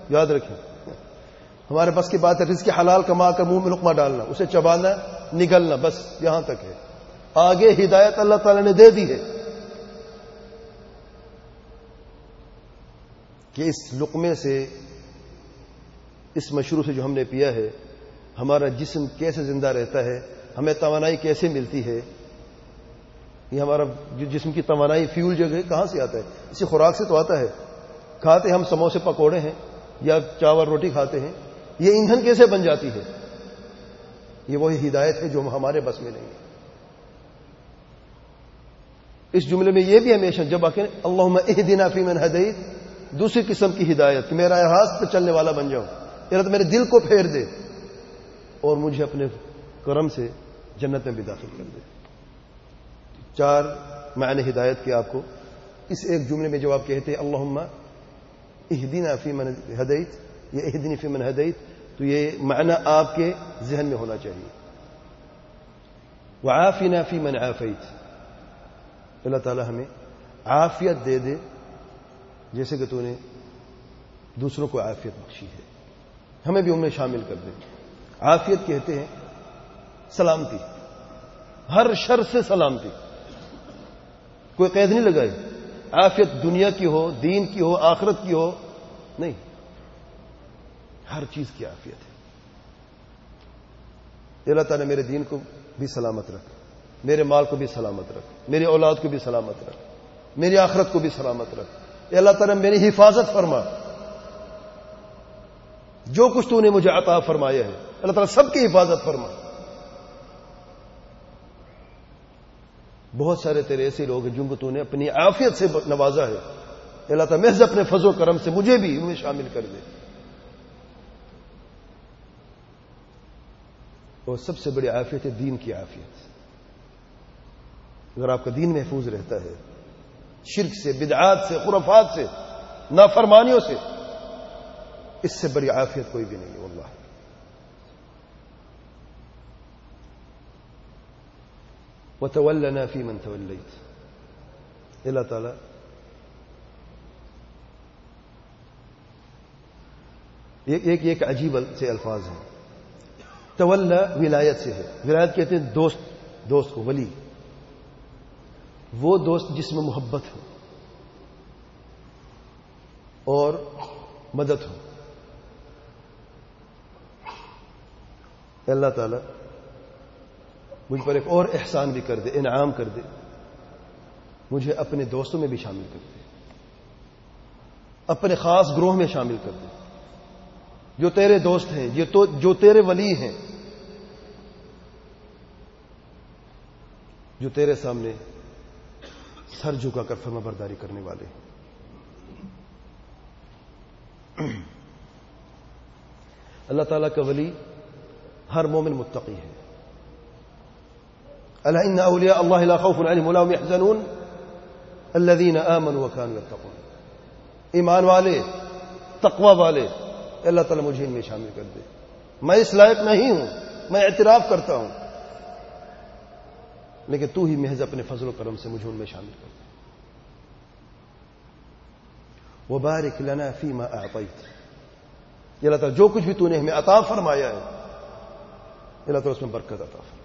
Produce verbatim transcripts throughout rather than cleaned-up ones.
یاد رکھیں، ہمارے بس کی بات ہے رزق حلال کما کر منہ میں لقمہ ڈالنا، اسے چبانا، نگلنا، بس یہاں تک ہے. آگے ہدایت اللہ تعالی نے دے دی ہے کہ اس لقمے سے، اس مشروب سے جو ہم نے پیا ہے، ہمارا جسم کیسے زندہ رہتا ہے، ہمیں توانائی کیسے ملتی ہے. یہ ہمارا جو جسم کی توانائی، فیول جو ہے کہاں سے آتا ہے؟ اسی خوراک سے تو آتا ہے. کھاتے ہم سموسے پکوڑے ہیں یا چاول روٹی کھاتے ہیں، یہ ایندھن کیسے بن جاتی ہے؟ یہ وہی ہدایت ہے جو ہمارے بس میں نہیں ہے. اس جملے میں یہ بھی ہمیشہ جب آخر اللہم اہدنا فیمن ہدیت، دوسری قسم کی ہدایت کہ میرا راست پہ چلنے والا بن جاؤں. یا تو میرے دل کو پھیر دے اور مجھے اپنے کرم سے جنت میں بھی داخل کر دے. چار معنی ہدایت کے آپ کو اس ایک جملے میں جب آپ کہتے ہیں اللہم اہدنا فیمن ہدیت یا اہدنی فیمن ہدیت، تو یہ معنی آپ کے ذہن میں ہونا چاہیے. وعافنا فیمن عافیت، اللہ تعالی ہمیں عافیت دے دے جیسے کہ تو نے دوسروں کو عافیت بخشی ہے، ہمیں بھی ان میں شامل کر دے. عافیت کہتے ہیں سلامتی، ہر شر سے سلامتی، کوئی قید نہیں لگائی. عافیت دنیا کی ہو، دین کی ہو، آخرت کی ہو، نہیں، ہر چیز کی عافیت ہے. اللہ تعالیٰ میرے دین کو بھی سلامت رکھ، میرے مال کو بھی سلامت رکھ، میری اولاد کو بھی سلامت رکھ، میری آخرت کو بھی سلامت رکھ. اے اللہ تعالیٰ میری حفاظت فرما، جو کچھ تو نے مجھے عطا فرمایا ہے اللہ تعالیٰ سب کی حفاظت فرما. بہت سارے تیرے ایسے لوگ ہیں جن کو تو نے اپنی عافیت سے نوازا ہے، اللہ تعالیٰ محض اپنے فضل و کرم سے مجھے بھی ان میں شامل کر دے. اور سب سے بڑی عافیت ہے دین کی عافیت. اگر آپ کا دین محفوظ رہتا ہے شرک سے، بدعات سے، خرافات سے، نافرمانیوں سے، اس سے بڑی عافیت کوئی بھی نہیں ہے واللہ. وَتَوَلَّنَا فِي مَنْ تَوَلَّيْتَ، اللہ تعالی ایک ایک عجیب سے الفاظ ہیں. تولا ولایت سے ہے، ولایت کہتے ہیں دوست، دوست کو ولی، وہ دوست جس میں محبت ہو اور مدد ہو. اللہ تعالی مجھ پر ایک اور احسان بھی کر دے، انعام کر دے، مجھے اپنے دوستوں میں بھی شامل کر دے، اپنے خاص گروہ میں شامل کر دے، جو تیرے دوست ہیں، یہ تو جو تیرے ولی ہیں، جو تیرے سامنے سر جھکا کر فرما برداری کرنے والے ہیں. اللہ تعالیٰ کا ولی ہر مومن متقی ہے. الا ان اولیاء اللہ لا خوف علیہم ولا هم يحزنون الذين آمنوا وكانوا يتقون. ایمان والے، تقوی والے، اللہ تعالیٰ مجھے ان میں شامل کر دے. میں اس لائق نہیں ہوں، میں اعتراف کرتا ہوں، لیکن تو ہی محض اپنے فضل و کرم سے مجھے ان میں شامل کر دے. وبارک لنا فیما اعطیت، اللہ تعالیٰ جو کچھ بھی تو نے ہمیں عطا فرمایا ہے اللہ تعالیٰ اس میں برکت عطا فرما.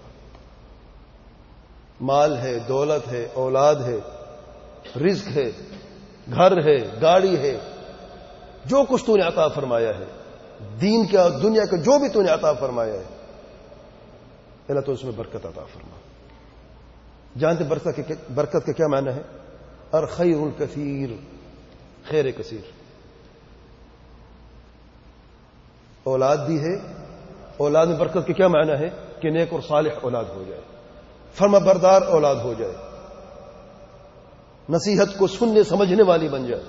مال ہے، دولت ہے، اولاد ہے، رزق ہے، گھر ہے، گاڑی ہے، جو کچھ تو نے عطا فرمایا ہے، دین کا دنیا کا جو بھی تو نے عطا فرمایا ہے اللہ تو اس میں برکت عطا فرما. جانتے برکت کا کیا معنی ہے؟ الخیر الکثیر، خیر کثیر. اولاد بھی ہے، اولاد میں برکت کا کیا معنی ہے؟ کہ نیک اور صالح اولاد ہو جائے، فرما بردار اولاد ہو جائے، نصیحت کو سننے سمجھنے والی بن جائے،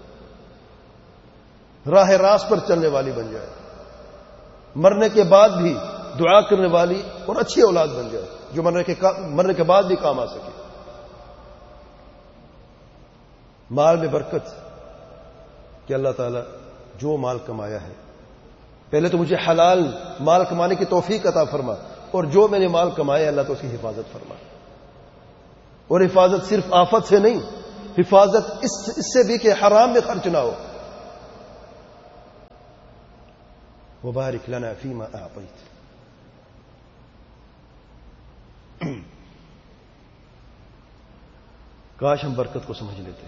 راہ راست پر چلنے والی بن جائے، مرنے کے بعد بھی دعا کرنے والی اور اچھی اولاد بن جائے جو مرنے کے مرنے کے بعد بھی کام آ سکے. مال میں برکت کہ اللہ تعالیٰ جو مال کمایا ہے پہلے تو مجھے حلال مال کمانے کی توفیق عطا فرما، اور جو میں نے مال کمایا اللہ تو اس کی حفاظت فرما. اور حفاظت صرف آفت سے نہیں، حفاظت اس اس سے بھی کہ حرام میں خرچ نہ ہو. وبارک لنا فیما اعطیت. کاش ہم برکت کو سمجھ لیتے.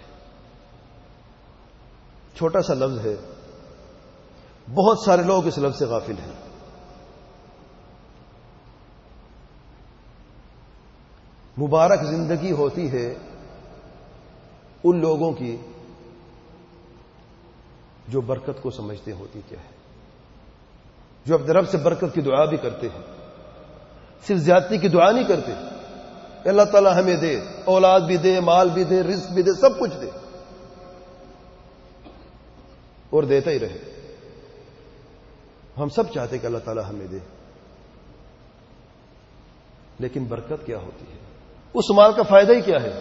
چھوٹا سا لفظ ہے، بہت سارے لوگ اس لفظ سے غافل ہیں. مبارک زندگی ہوتی ہے ان لوگوں کی جو برکت کو سمجھتے ہوتی کیا ہے، جو اپنے رب سے برکت کی دعا بھی کرتے ہیں، صرف زیادتی کی دعا نہیں کرتے. اللہ تعالیٰ ہمیں دے، اولاد بھی دے، مال بھی دے، رزق بھی دے، سب کچھ دے، اور دیتا ہی رہے. ہم سب چاہتے کہ اللہ تعالیٰ ہمیں دے، لیکن برکت کیا ہوتی ہے؟ اس مال کا فائدہ ہی کیا ہے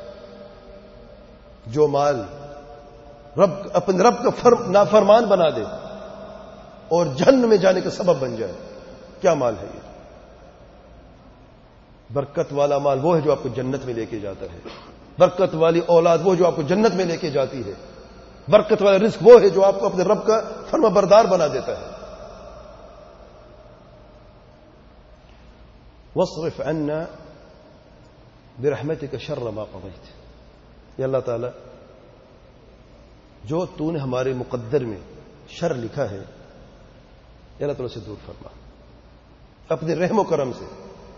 جو مال رب اپنے رب کا نافرمان بنا دے اور جہنم میں جانے کا سبب بن جائے؟ کیا مال ہے یہ؟ برکت والا مال وہ ہے جو آپ کو جنت میں لے کے جاتا ہے. برکت والی اولاد وہ جو آپ کو جنت میں لے کے جاتی ہے. برکت والا رزق وہ ہے جو آپ کو اپنے رب کا فرما بردار بنا دیتا ہے. واصرف عنا برحمتک شر ما قضیت. یا اللہ تعالی جو تو نے ہمارے مقدر میں شر لکھا ہے، یا اللہ تعالی سے دور فرما اپنے رحم و کرم سے.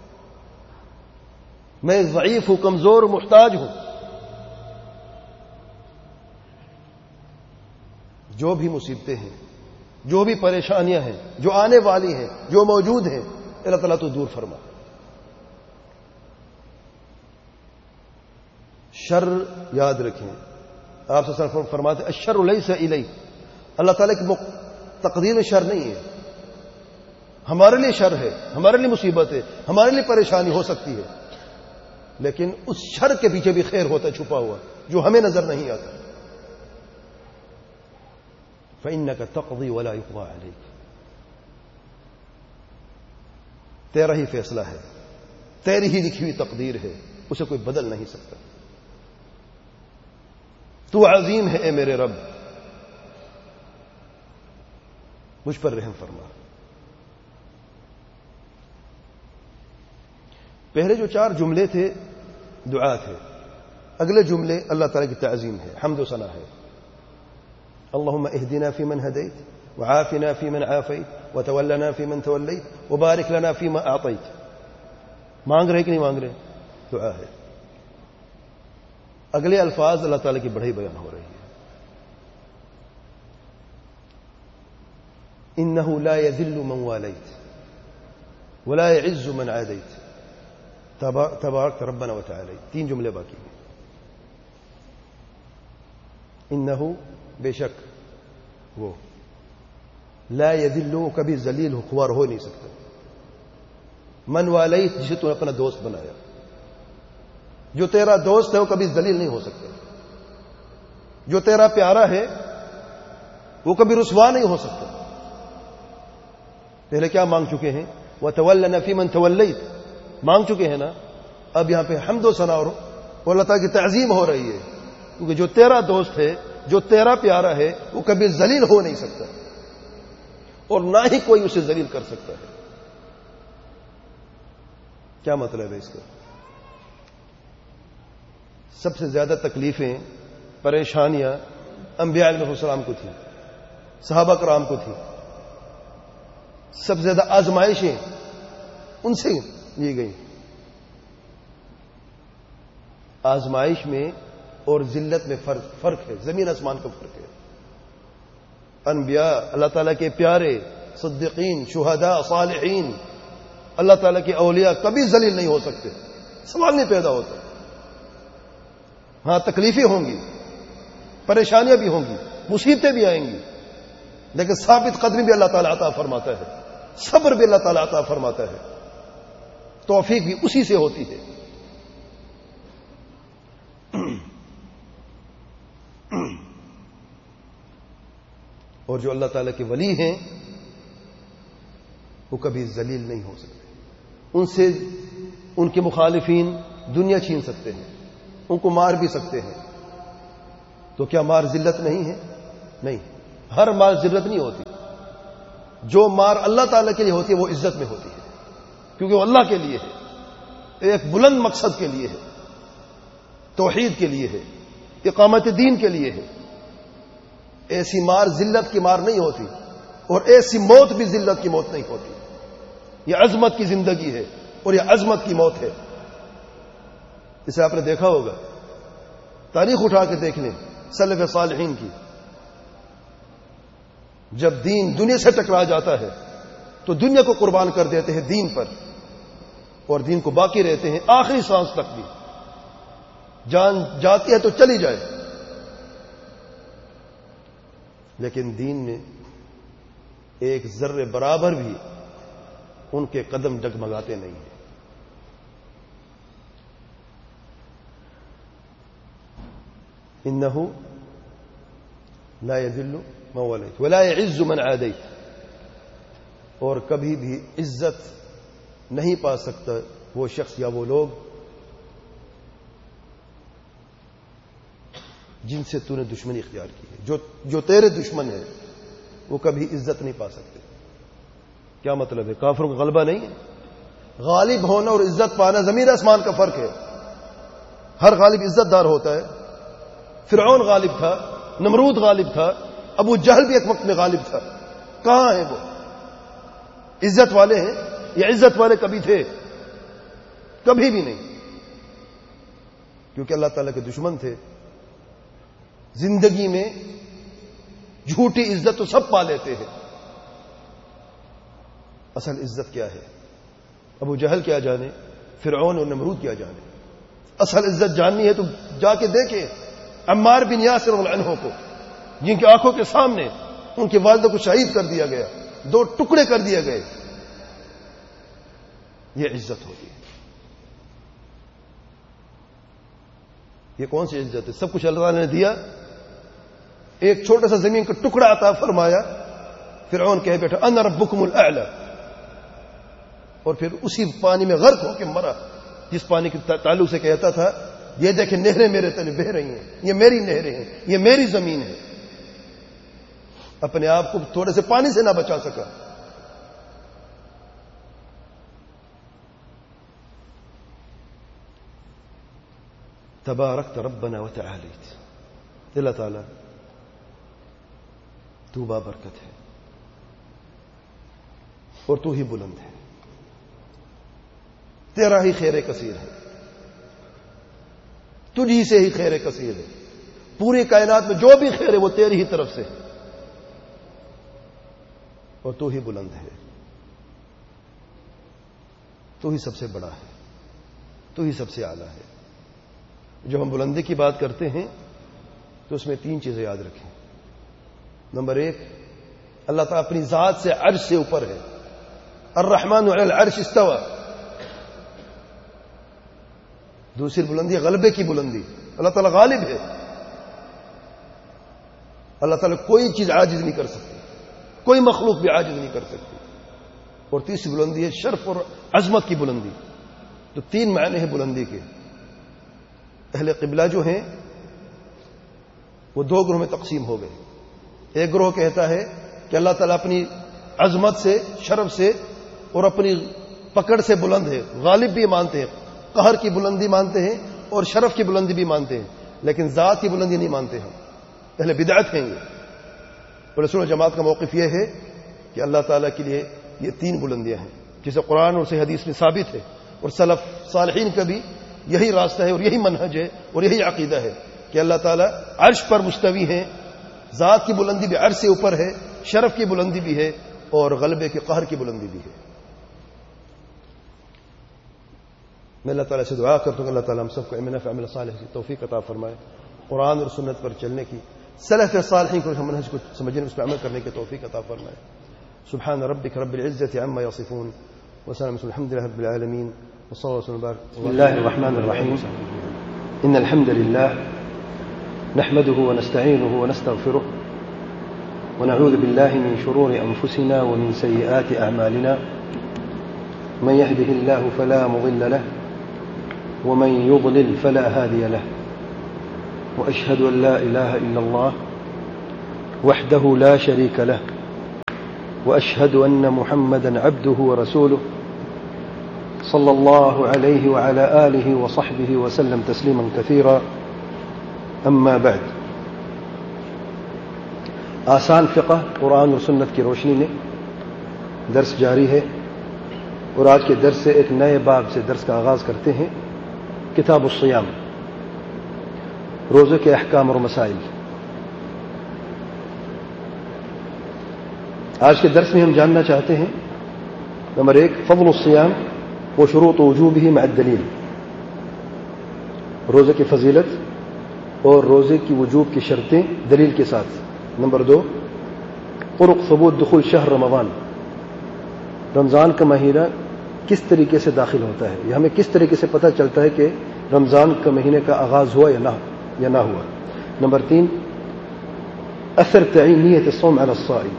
میں ضعیف ہوں، کمزور ہوں، محتاج ہوں. جو بھی مصیبتیں ہیں، جو بھی پریشانیاں ہیں، جو آنے والی ہیں، جو موجود ہیں، اللہ تعالیٰ تو دور فرما. شر یاد رکھیں، آپ صلی اللہ علیہ وسلم فرماتے ہیں الشر لیس الی. اللہ تعالیٰ کی تقدیر میں شر نہیں ہے. ہمارے لیے شر ہے، ہمارے لیے مصیبت ہے، ہمارے لیے پریشانی ہو سکتی ہے، لیکن اس شر کے پیچھے بھی خیر ہوتا ہے چھپا ہوا، جو ہمیں نظر نہیں آتا. فإنك تقضي ولا يقضى عليك. تیرا ہی فیصلہ ہے، تیری ہی لکھی ہوئی تقدیر ہے، اسے کوئی بدل نہیں سکتا. تو عظیم ہے اے میرے رب، مجھ پر رحم فرما. پہلے جو چار جملے تھے دعا تھے، اگلے جملے اللہ تعالیٰ کی تعظیم ہے، حمد و ثنا ہے. اللهم اهدنا فيمن هديت وعافنا فيمن عافيت وتولنا فيمن توليت وبارك لنا فيما اعطيت. مانگ رہے کہ نہیں مانگ رہے؟ دعا ہے. اگلے الفاظ اللہ تعالیٰ کی بڑائی بیان ہو رہی ہے. انه لا يذل من واليت ولا يعز من عاديت تبارک ربنا وتعالی. تین جملے باقی ہیں. انه بے شک وہ لا یذل، کبھی ذلیل خوار ہو نہیں سکتا. من والیت، جسے تو نے اپنا دوست بنایا، جو تیرا دوست ہے وہ کبھی ذلیل نہیں ہو سکتا. جو تیرا پیارا ہے وہ کبھی رسوا نہیں ہو سکتا. پہلے کیا مانگ چکے ہیں؟ وتولنا فیمن تولیت مانگ چکے ہیں نا. اب یہاں پہ حمد و ثنا اور اللہ تعالیٰ کی تعظیم ہو رہی ہے، کیونکہ جو تیرا دوست ہے، جو تیرا پیارا ہے، وہ کبھی ذلیل ہو نہیں سکتا اور نہ ہی کوئی اسے ذلیل کر سکتا ہے. کیا مطلب ہے اس کا؟ سب سے زیادہ تکلیفیں، پریشانیاں انبیاء علیہ السلام کو تھیں، صحابہ کرام کو تھیں. سب سے زیادہ آزمائشیں ان سے لی گئی. آزمائش میں اور ذلت میں فرق فرق ہے، زمین آسمان کا فرق ہے. انبیاء، اللہ تعالیٰ کے پیارے، صدیقین، شہداء، صالحین، اللہ تعالیٰ کے اولیاء کبھی ذلیل نہیں ہو سکتے. سوال نہیں پیدا ہوتا. ہاں تکلیفیں ہوں گی، پریشانیاں بھی ہوں گی، مصیبتیں بھی آئیں گی، لیکن ثابت قدمی بھی اللہ تعالیٰ عطا فرماتا ہے، صبر بھی اللہ تعالیٰ عطا فرماتا ہے، توفیق بھی اسی سے ہوتی ہے. اور جو اللہ تعالیٰ کے ولی ہیں وہ کبھی ذلیل نہیں ہو سکتے. ان سے ان کے مخالفین دنیا چھین سکتے ہیں، ان کو مار بھی سکتے ہیں. تو کیا مار ذلت نہیں ہے؟ نہیں، ہر مار ذلت نہیں ہوتی. جو مار اللہ تعالیٰ کے لیے ہوتی ہے وہ عزت میں ہوتی ہے، کیونکہ وہ اللہ کے لیے ہے، ایک بلند مقصد کے لیے ہے، توحید کے لیے ہے، اقامت دین کے لیے ہے۔ ایسی مار ذلت کی مار نہیں ہوتی، اور ایسی موت بھی ذلت کی موت نہیں ہوتی۔ یہ عظمت کی زندگی ہے اور یہ عظمت کی موت ہے۔ اسے آپ نے دیکھا ہوگا، تاریخ اٹھا کے دیکھ لیں سلف صالحین کی، جب دین دنیا سے ٹکرا جاتا ہے تو دنیا کو قربان کر دیتے ہیں دین پر، اور دین کو باقی رہتے ہیں آخری سانس تک بھی۔ جان جاتی ہے تو چلی جائے، لیکن دین میں ایک ذرے برابر بھی ان کے قدم ڈگمگاتے نہیں ہیں۔ انه لا يذل من وليت ولا يعز من عاديت، اور کبھی بھی عزت نہیں پا سکتا وہ شخص یا وہ لوگ جن سے تو نے دشمنی اختیار کی ہے۔ جو جو تیرے دشمن ہیں وہ کبھی عزت نہیں پا سکتے۔ کیا مطلب ہے؟ کافروں کا غلبہ نہیں ہے۔ غالب ہونا اور عزت پانا زمین آسمان کا فرق ہے۔ ہر غالب عزت دار ہوتا ہے۔ فرعون غالب تھا، نمرود غالب تھا، ابو جہل بھی ایک وقت میں غالب تھا۔ کہاں ہیں وہ؟ عزت والے ہیں؟ یہ عزت والے کبھی تھے؟ کبھی بھی نہیں، کیونکہ اللہ تعالیٰ کے دشمن تھے۔ زندگی میں جھوٹی عزت تو سب پا لیتے ہیں، اصل عزت کیا ہے؟ ابو جہل کیا جانے، فرعون اور نمرود کیا جانے۔ اصل عزت جاننی ہے تو جا کے دیکھیں عمار بن یاسر رضی اللہ عنہ کو، جن کی آنکھوں کے سامنے ان کے والدہ کو شہید کر دیا گیا، دو ٹکڑے کر دیے گئے۔ یہ عزت ہوتی ہے۔ یہ کون سی عزت ہے؟ سب کچھ اللہ تعالیٰ نے دیا، ایک چھوٹا سا زمین کا ٹکڑا عطا فرمایا، فرعون کہہ بیٹھا انا ربکم الاعلی، اور پھر اسی پانی میں غرق ہو کے مرا، جس پانی کے تعلق سے کہتا تھا یہ دیکھیں نہریں میرے تلے بہہ رہی ہیں، یہ میری نہریں ہیں، یہ میری زمین ہے۔ اپنے آپ کو تھوڑے سے پانی سے نہ بچا سکا۔ تبارکت ربنا وتعالیت، اللہ تعالی تو بابرکت ہے اور تو ہی بلند ہے، تیرا ہی خیر کثیر ہے، تجھی سے ہی خیر کثیر ہے۔ پوری کائنات میں جو بھی خیر ہے وہ تیری ہی طرف سے ہے، اور تو ہی بلند ہے، تو ہی سب سے بڑا ہے، تو ہی سب سے اعلیٰ ہے۔ جب ہم بلندی کی بات کرتے ہیں تو اس میں تین چیزیں یاد رکھیں۔ نمبر ایک، اللہ تعالیٰ اپنی ذات سے عرش سے اوپر ہے، الرحمن علی العرش استوى۔ دوسری بلندی غلبے کی بلندی، اللہ تعالیٰ غالب ہے، اللہ تعالیٰ کوئی چیز عاجز نہیں کر سکتی، کوئی مخلوق بھی عاجز نہیں کر سکتی۔ اور تیسری بلندی ہے شرف اور عظمت کی بلندی۔ تو تین معنی ہیں بلندی کے۔ اہل قبلہ جو ہیں وہ دو گروہ میں تقسیم ہو گئے۔ ایک گروہ کہتا ہے کہ اللہ تعالیٰ اپنی عظمت سے، شرف سے اور اپنی پکڑ سے بلند ہے، غالب بھی مانتے ہیں، قہر کی بلندی مانتے ہیں اور شرف کی بلندی بھی مانتے ہیں، لیکن ذات کی بلندی نہیں مانتے ہم، اہل بدعت ہیں یہ۔ اور رسول جماعت کا موقف یہ ہے کہ اللہ تعالیٰ کے لیے یہ تین بلندیاں ہیں، جسے قرآن اور صحیح حدیث میں ثابت ہے، اور سلف صالحین کا بھی یہی راستہ ہے اور یہی منہج ہے اور یہی عقیدہ ہے کہ اللہ تعالیٰ عرش پر مستوی ہیں، ذات کی بلندی بھی عرش سے اوپر ہے، شرف کی بلندی بھی ہے اور غلبے کے قہر کی بلندی بھی ہے۔ میں اللہ تعالیٰ سے دعا کرتا ہوں کہ اللہ تعالیٰ ہم سب کو علم نافع عمل صالح کی توفیق عطا فرمائے، قرآن اور سنت پر چلنے کی، سلف صالحین کو منہج کو سمجھنے، اس پر عمل کرنے کی توفیق عطا فرمائے۔ سبحان ربک رب العزة عما يصفون وسلام الحمد لله رب العالمين وصلى الله وسلم وبارك. بسم الله الرحمن الرحيم. إن الحمد لله نحمده ونستعينه ونستغفره ونعوذ بالله من شرور أنفسنا ومن سيئات أعمالنا. من يهده الله فلا مضل له ومن يضلل فلا هادي له. وأشهد أن لا إله إلا الله وحده لا شريك له وأشهد أن محمدا عبده ورسوله صلى الله عليه وعلى آله وصحبه وسلم تسليما كثيرا أما بعد. آسان فقہ قرآن اور سنت کی روشنی میں درس جاری ہے اور آج کے درس سے ایک نئے باب سے درس کا آغاز کرتے ہیں. کتاب الصیام، روزے کے احکام اور مسائل. آج کے درس میں ہم جاننا چاہتے ہیں نمبر ایک فضل الصیام و شروط وجوبہ مع الدلیل، روزے کی فضیلت اور روزے کی وجوب کی شرطیں دلیل کے ساتھ. نمبر دو طرق ثبوت دخول شہر رمضان، رمضان کا مہینہ کس طریقے سے داخل ہوتا ہے یا ہمیں کس طریقے سے پتہ چلتا ہے کہ رمضان کا مہینے کا آغاز ہوا یا نہ یا نہ ہوا. نمبر تین اثر تعین نیت الصوم علی الصائم،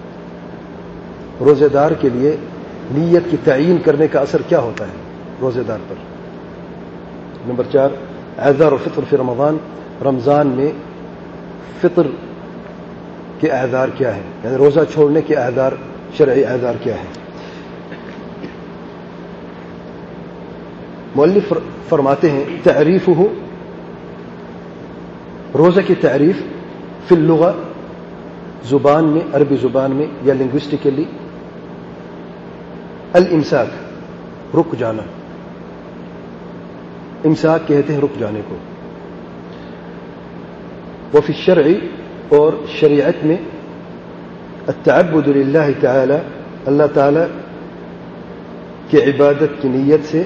روزے دار کے لیے نیت کی تعین کرنے کا اثر کیا ہوتا ہے روزے دار پر. نمبر چار اعذار الفطر فی رمضان، رمضان میں فطر کے اعذار کیا ہے، یعنی روزہ چھوڑنے کے اعذار، شرعی اعذار کیا ہے. مؤلف فرماتے ہیں تعریفہ، روزہ کی تعریف فی اللغہ، زبان میں، عربی زبان میں یا لنگوسٹیکلی، الامساک، رک جانا. امساک کہتے ہیں رک جانے کو. وفی الشرع، اور شریعت میں، التعبد للہ تعالی، اللہ تعالی کی عبادت کی نیت سے،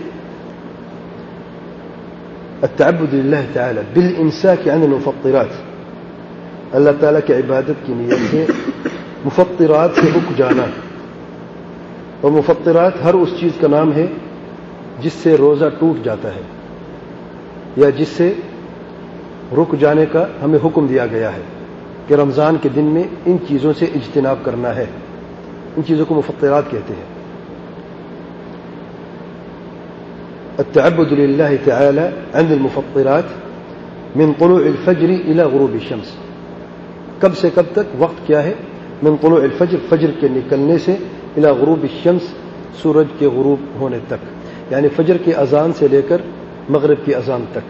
التعبد للہ تعالی بالامساک عن المفطرات، اللہ تعالیٰ کی عبادت کی نیت سے مفطرات سے رک جانا. اور مفطرات ہر اس چیز کا نام ہے جس سے روزہ ٹوٹ جاتا ہے یا جس سے رک جانے کا ہمیں حکم دیا گیا ہے کہ رمضان کے دن میں ان چیزوں سے اجتناب کرنا ہے. ان چیزوں کو مفطرات کہتے ہیں. التعبد للہ تعالی عند المفطرات من طلوع الفجر الى غروب الشمس، کب سے کب تک، وقت کیا ہے، من طلوع الفجر، فجر کے نکلنے سے، الى غروب الشمس، سورج کے غروب ہونے تک، یعنی فجر کی اذان سے لے کر مغرب کی اذان تک.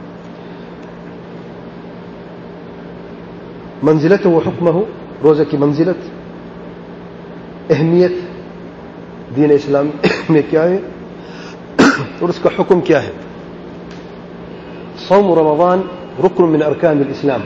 منزلت و حکمہ، روزہ کی منزلت، اہمیت دین اسلام میں کیا ہے اور اس کا حکم کیا ہے. صوم رمضان رکن من ارکان الاسلام،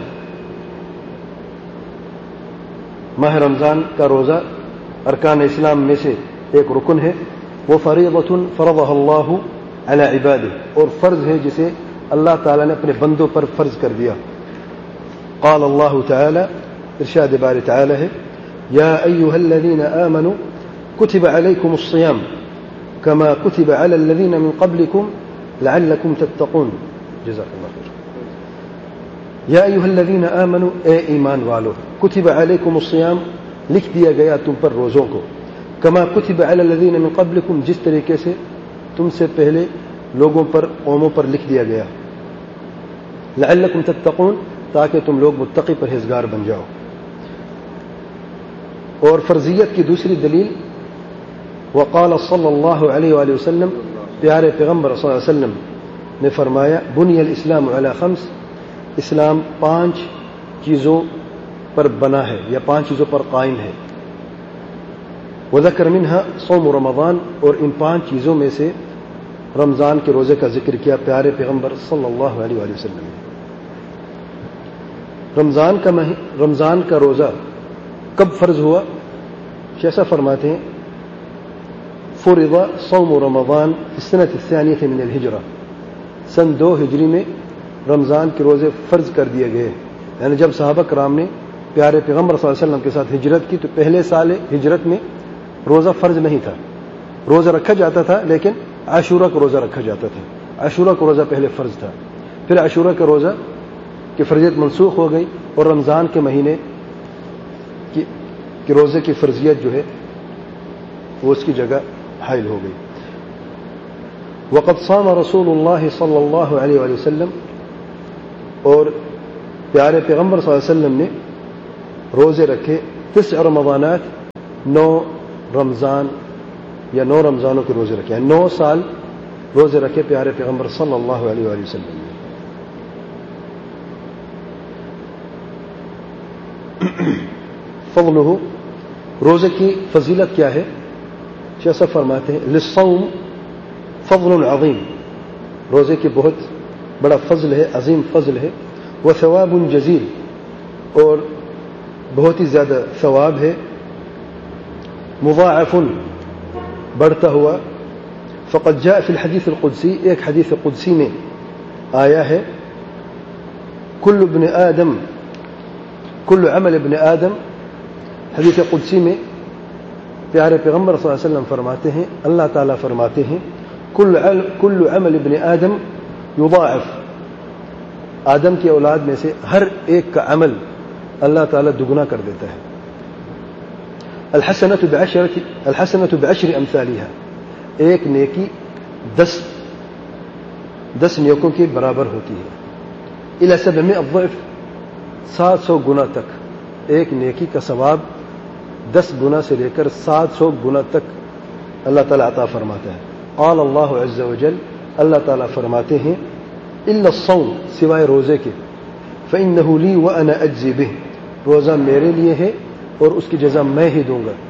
ماہ رمضان کا روزہ ارکان اسلام میں سے ایک رکن ہے. وہ فریضۃ فرضها اللہ علی عبادہ، اور فرض ہے جسے اللہ تعالی نے اپنے بندوں پر فرض کر دیا. قال اللہ تعالی، ارشاد باری تعالی ہے، یا ایھا الذین آمنوا کتب علیکم الصیام کما کتب علی الذین من قبلکم لعلکم تتقون. جزاک اللہ خیر. یا ایھا الذین آمنوا، اے ایمان والو، کتب علیکم الصیام، لکھ دیا گیا تم پر روزوں کو، کما کتب علی الذین من قبلکم، جس طریقے سے تم سے پہلے لوگوں پر، قوموں پر لکھ دیا گیا، لعلکم تتقون، تاکہ تم لوگ متقی پرہیزگار بن جاؤ. اور فرضیت کی دوسری دلیل، وقال صلی اللہ علیہ وآلہ وسلم، پیارے پیغمبر صلی اللہ علیہ وسلم نے فرمایا، بنی الاسلام علی خمس، اسلام پانچ چیزوں پر بنا ہے یا پانچ چیزوں پر قائم ہے. وذکر منہا صوم رمضان، اور ان پانچ چیزوں میں سے رمضان کے روزے کا ذکر کیا پیارے پیغمبر صلی اللہ علیہ وآلہ وسلم نے. رمضان کا مہی رمضان کا روزہ کب فرض ہوا؟ جیسا فرماتے ہیں، فرض صوم رمضان فی السنة الثانیة من الہجرہ، سن دو ہجری میں رمضان کے روزے فرض کر دیے گئے. یعنی جب صحابہ کرام نے پیارے پیغمبر صلی اللہ علیہ وسلم کے ساتھ ہجرت کی تو پہلے سال ہجرت میں روزہ فرض نہیں تھا، روزہ رکھا جاتا تھا، لیکن عاشورہ کا روزہ رکھا جاتا تھا. عاشورہ کا روزہ پہلے فرض تھا، پھر عاشورہ کا روزہ کی فرضیت منسوخ ہو گئی اور رمضان کے مہینے کی, کی روزے کی فرضیت جو ہے وہ اس کی جگہ حائل ہو گئی. وقد صام رسول اللہ صلی اللہ علیہ وآلہ وسلم، اور پیارے پیغمبر صلی اللہ علیہ وسلم نے روزے رکھے تسع رمضانات، نو رمضان یا نو رمضانوں کے روزے رکھے ہیں، نو سال روزے رکھے پیارے پیغمبر صلی اللہ علیہ وآلہ وسلم نے. فضلہ، روزے کی فضیلت کیا ہے؟ شیخ صاحب فرماتے ہیں للصوم فضل عظیم، روزے کی بہت بڑا فضل ہے، عظیم فضل ہے. وثواب جزیل، اور بہت ہی زیادہ ثواب ہے. مضاعف، بڑھتا ہوا. فقد جاء فی الحدیث القدسی، ایک حدیث قدسی میں آیا ہے کل ابن آدم کل عمل ابن آدم. حدیث قدسی میں پیارے پیغمبر صلی اللہ علیہ وسلم فرماتے ہیں، اللہ تعالیٰ فرماتے ہیں کل کل عمل ابن آدم یضاعف، آدم کی اولاد میں سے ہر ایک کا عمل اللہ تعالیٰ دگنا کر دیتا ہے. الحسنۃ بعشر الحسنۃ بعشر امثالها، ایک نیکی دس دس نیکوں کے برابر ہوتی ہے. الی سبعمائة ضعف، سات سو گنا تک. ایک نیکی کا ثواب دس گنا سے لے کر سات سو گنا تک اللہ تعالیٰ عطا فرماتا ہے. قال اللہ عز وجل، اللہ تعالیٰ فرماتے ہیں الا الصوم، سوائے روزے کے. فإنه لی وأنا أجزی به، روزہ میرے لیے ہے اور اس کی جزا میں ہی دوں گا.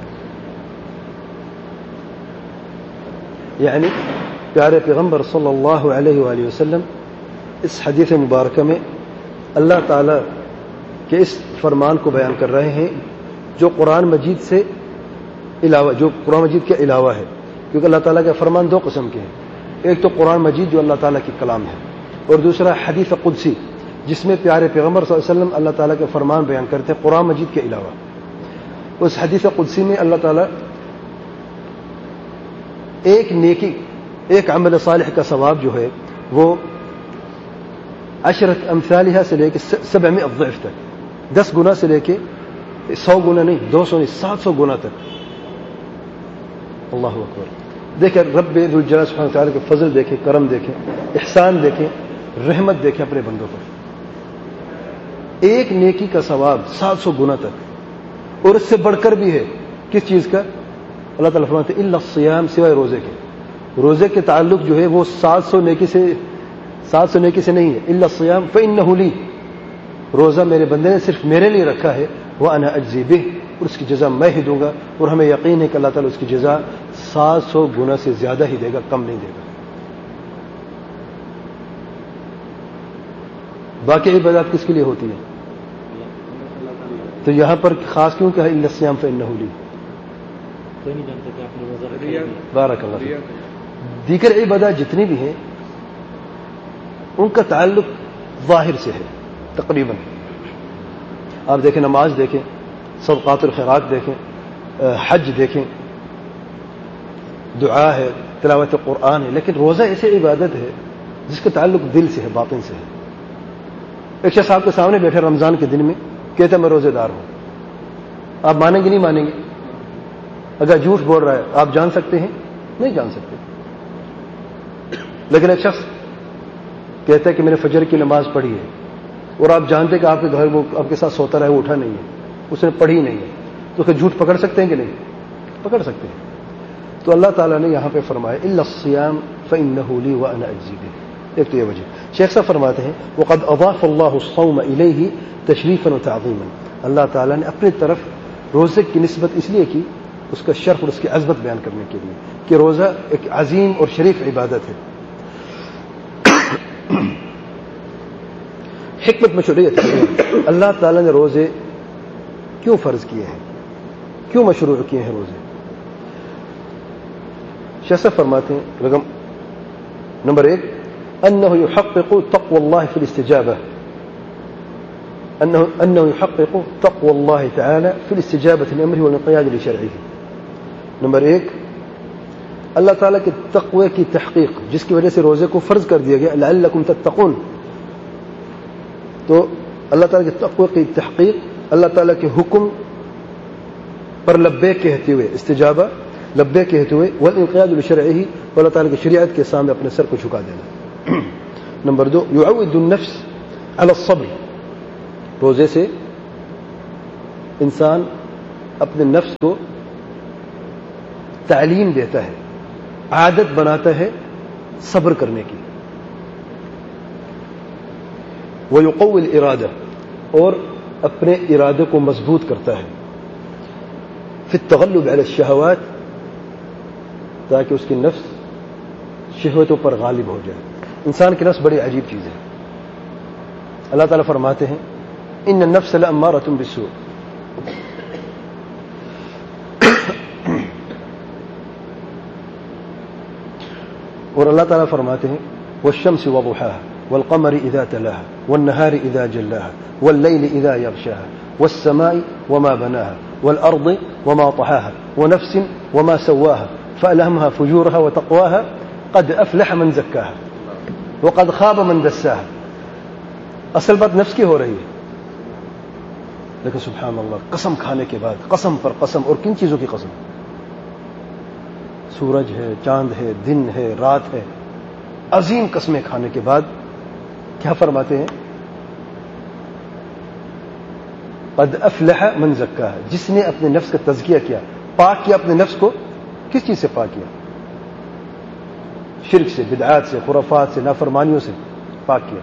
یعنی پیارے پیغمبر صلی اللہ علیہ وآلہ وسلم اس حدیث مبارکہ میں اللہ تعالیٰ کے اس فرمان کو بیان کر رہے ہیں جو قرآن مجید سے علاوہ جو قرآن مجید کے علاوہ ہے. کیونکہ اللہ تعالیٰ کے فرمان دو قسم کے ہیں، ایک تو قرآن مجید جو اللہ تعالیٰ کی کلام ہے، اور دوسرا حدیث قدسی جس میں پیارے پیغمبر صلی اللہ علیہ وسلم اللہ تعالیٰ کے فرمان بیان کرتے ہیں قرآن مجید کے علاوہ. اس حدیث قدسی میں اللہ تعالیٰ ایک نیکی، ایک عمل صالح کا ثواب جو ہے وہ عشرت امثالها سے لے کے سبعمائة ضعف تک، دس گنا سے لے کے سو گنا نہیں، دو سو نہیں، سات سو گنا تک. اللہ اکبر. دیکھیں رب ذوالجلال سبحانہ وتعالی کے فضل دیکھیں، کرم دیکھیں، احسان دیکھیں، رحمت دیکھیں اپنے بندوں پر. ایک نیکی کا ثواب سات سو گنا تک، اور اس سے بڑھ کر بھی ہے. کس چیز کا؟ اللہ تعالیٰ فرماتے ہیں الا الصیام، سوائے روزے کے. روزے کے تعلق جو ہے وہ سات سو نیکی سے سات سو نیکی سے نہیں ہے. الا الصیام فإنه لی، روزہ میرے بندے نے صرف میرے لیے رکھا ہے. وأنا أجزی به، اور اس کی جزا میں ہی دوں گا. اور ہمیں یقین ہے کہ اللہ تعالیٰ اس کی جزا سات سو گنا سے زیادہ ہی دے گا، کم نہیں دے گا. باقی عبادات کس کے لیے ہوتی ہیں؟ تو یہاں پر خاص کیوں کہ الا الصیام فإنه لی. بارک اللہ فیک. دیگر عبادات جتنی بھی ہیں ان کا تعلق ظاہر سے ہے تقریباً. آپ دیکھیں نماز دیکھیں، صدقات الخیرات دیکھیں، حج دیکھیں، دعا ہے، تلاوت قرآن ہے. لیکن روزہ ایسی عبادت ہے جس کا تعلق دل سے ہے، باطن سے ہے. ایک شخص آپ کے سامنے بیٹھے رمضان کے دن میں کہتا ہے میں روزے دار ہوں، آپ مانیں گے نہیں مانیں گے؟ اگر جھوٹ بول رہا ہے آپ جان سکتے ہیں؟ نہیں جان سکتے. لیکن ایک شخص کہتا ہے کہ میں نے فجر کی نماز پڑھی ہے، اور آپ جانتے ہیں کہ آپ کے گھر وہ آپ کے ساتھ سوتا رہا ہے، وہ اٹھا نہیں ہے، اس نے پڑھی نہیں ہے، تو کہ جھوٹ پکڑ سکتے ہیں کہ نہیں؟ پکڑ سکتے ہیں. تو اللہ تعالیٰ نے یہاں پہ فرمایا الا الصیام فإنه لی وأنا أجزی به. ایک تو یہ وجہ. شیخ صاحب فرماتے ہیں وقد اضاف اللہ الصوم الیہ تشریفا وتعظیما، اللہ تعالیٰ نے اپنی طرف روزے کی نسبت اس لیے کی، اس کا شرف اور اس کی عظمت بیان کرنے کے لیے کہ روزہ ایک عظیم اور شریف عبادت ہے. حکمت مشروعیت ہے، اللہ تعالیٰ نے روزے کیوں فرض کیے ہیں، کیوں مشروع کیے ہیں روزے؟ شیخ صاحب فرماتے ہیں رقم نمبر ایک انه يحقق تقوى الله في الاستجابه، انه انه يحقق تقوى الله تعالى في الاستجابه لامره والانقياد لشرعه. نمبر ایک اللہ تعالیٰ کے تقوی کی تحقیق، جس کی وجہ سے روزے کو فرض کر دیا گیا لعلکم تتقون. تو اللہ تعالیٰ کے تقوی کی تحقیق، اللہ تعالیٰ کے حکم پر لبیک کہتے ہوئے، استجابہ لبیک کہتے ہوئے، والانقیاد لشرعه، اللہ تعالیٰ کی شریعت کے سامنے اپنے سر کو جھکا دینا. نمبر دو يعود النفس على الصبر، روزے سے انسان اپنے نفس کو تعلیم دیتا ہے، عادت بناتا ہے صبر کرنے کی. وَيُقَوِّ الْإِرَادَةَ، اور اپنے ارادے کو مضبوط کرتا ہے. فِي التَّغَلُّبِ عَلَى الشَّهَوَاتِ، تاکہ اس کی نفس شہوتوں پر غالب ہو جائے. انسان کی نفس بڑی عجیب چیز ہے. اللہ تعالیٰ فرماتے ہیں ان النفس لأمارة بالسوء، اور اللہ تعالیٰ فرماتے ہیں والشمس وضحاها والقمر اذا تلاها والنهار اذا جلاها والليل اذا يغشاها والسماء وما بناها والارض وما طحاها ونفس وما سواها فألهمها فجورها وتقواها قد افلح من زكاها وقد خاب من دساها. اصل بات نفس کی ہو رہی ہے، لیکن سبحان اللہ، قسم کھانے کے بعد قسم پر قسم. اور کن چیزوں کی قسم؟ سورج ہے، چاند ہے، دن ہے، رات ہے، عظیم قسمیں کھانے کے بعد کیا فرماتے ہیں؟ قد افلح من زکاها، جس نے اپنے نفس کا تزکیہ کیا، پاک کیا اپنے نفس کو. کس چیز سے پاک کیا؟ شرک سے، بدعات سے، خرافات سے، نافرمانیوں سے پاک کیا.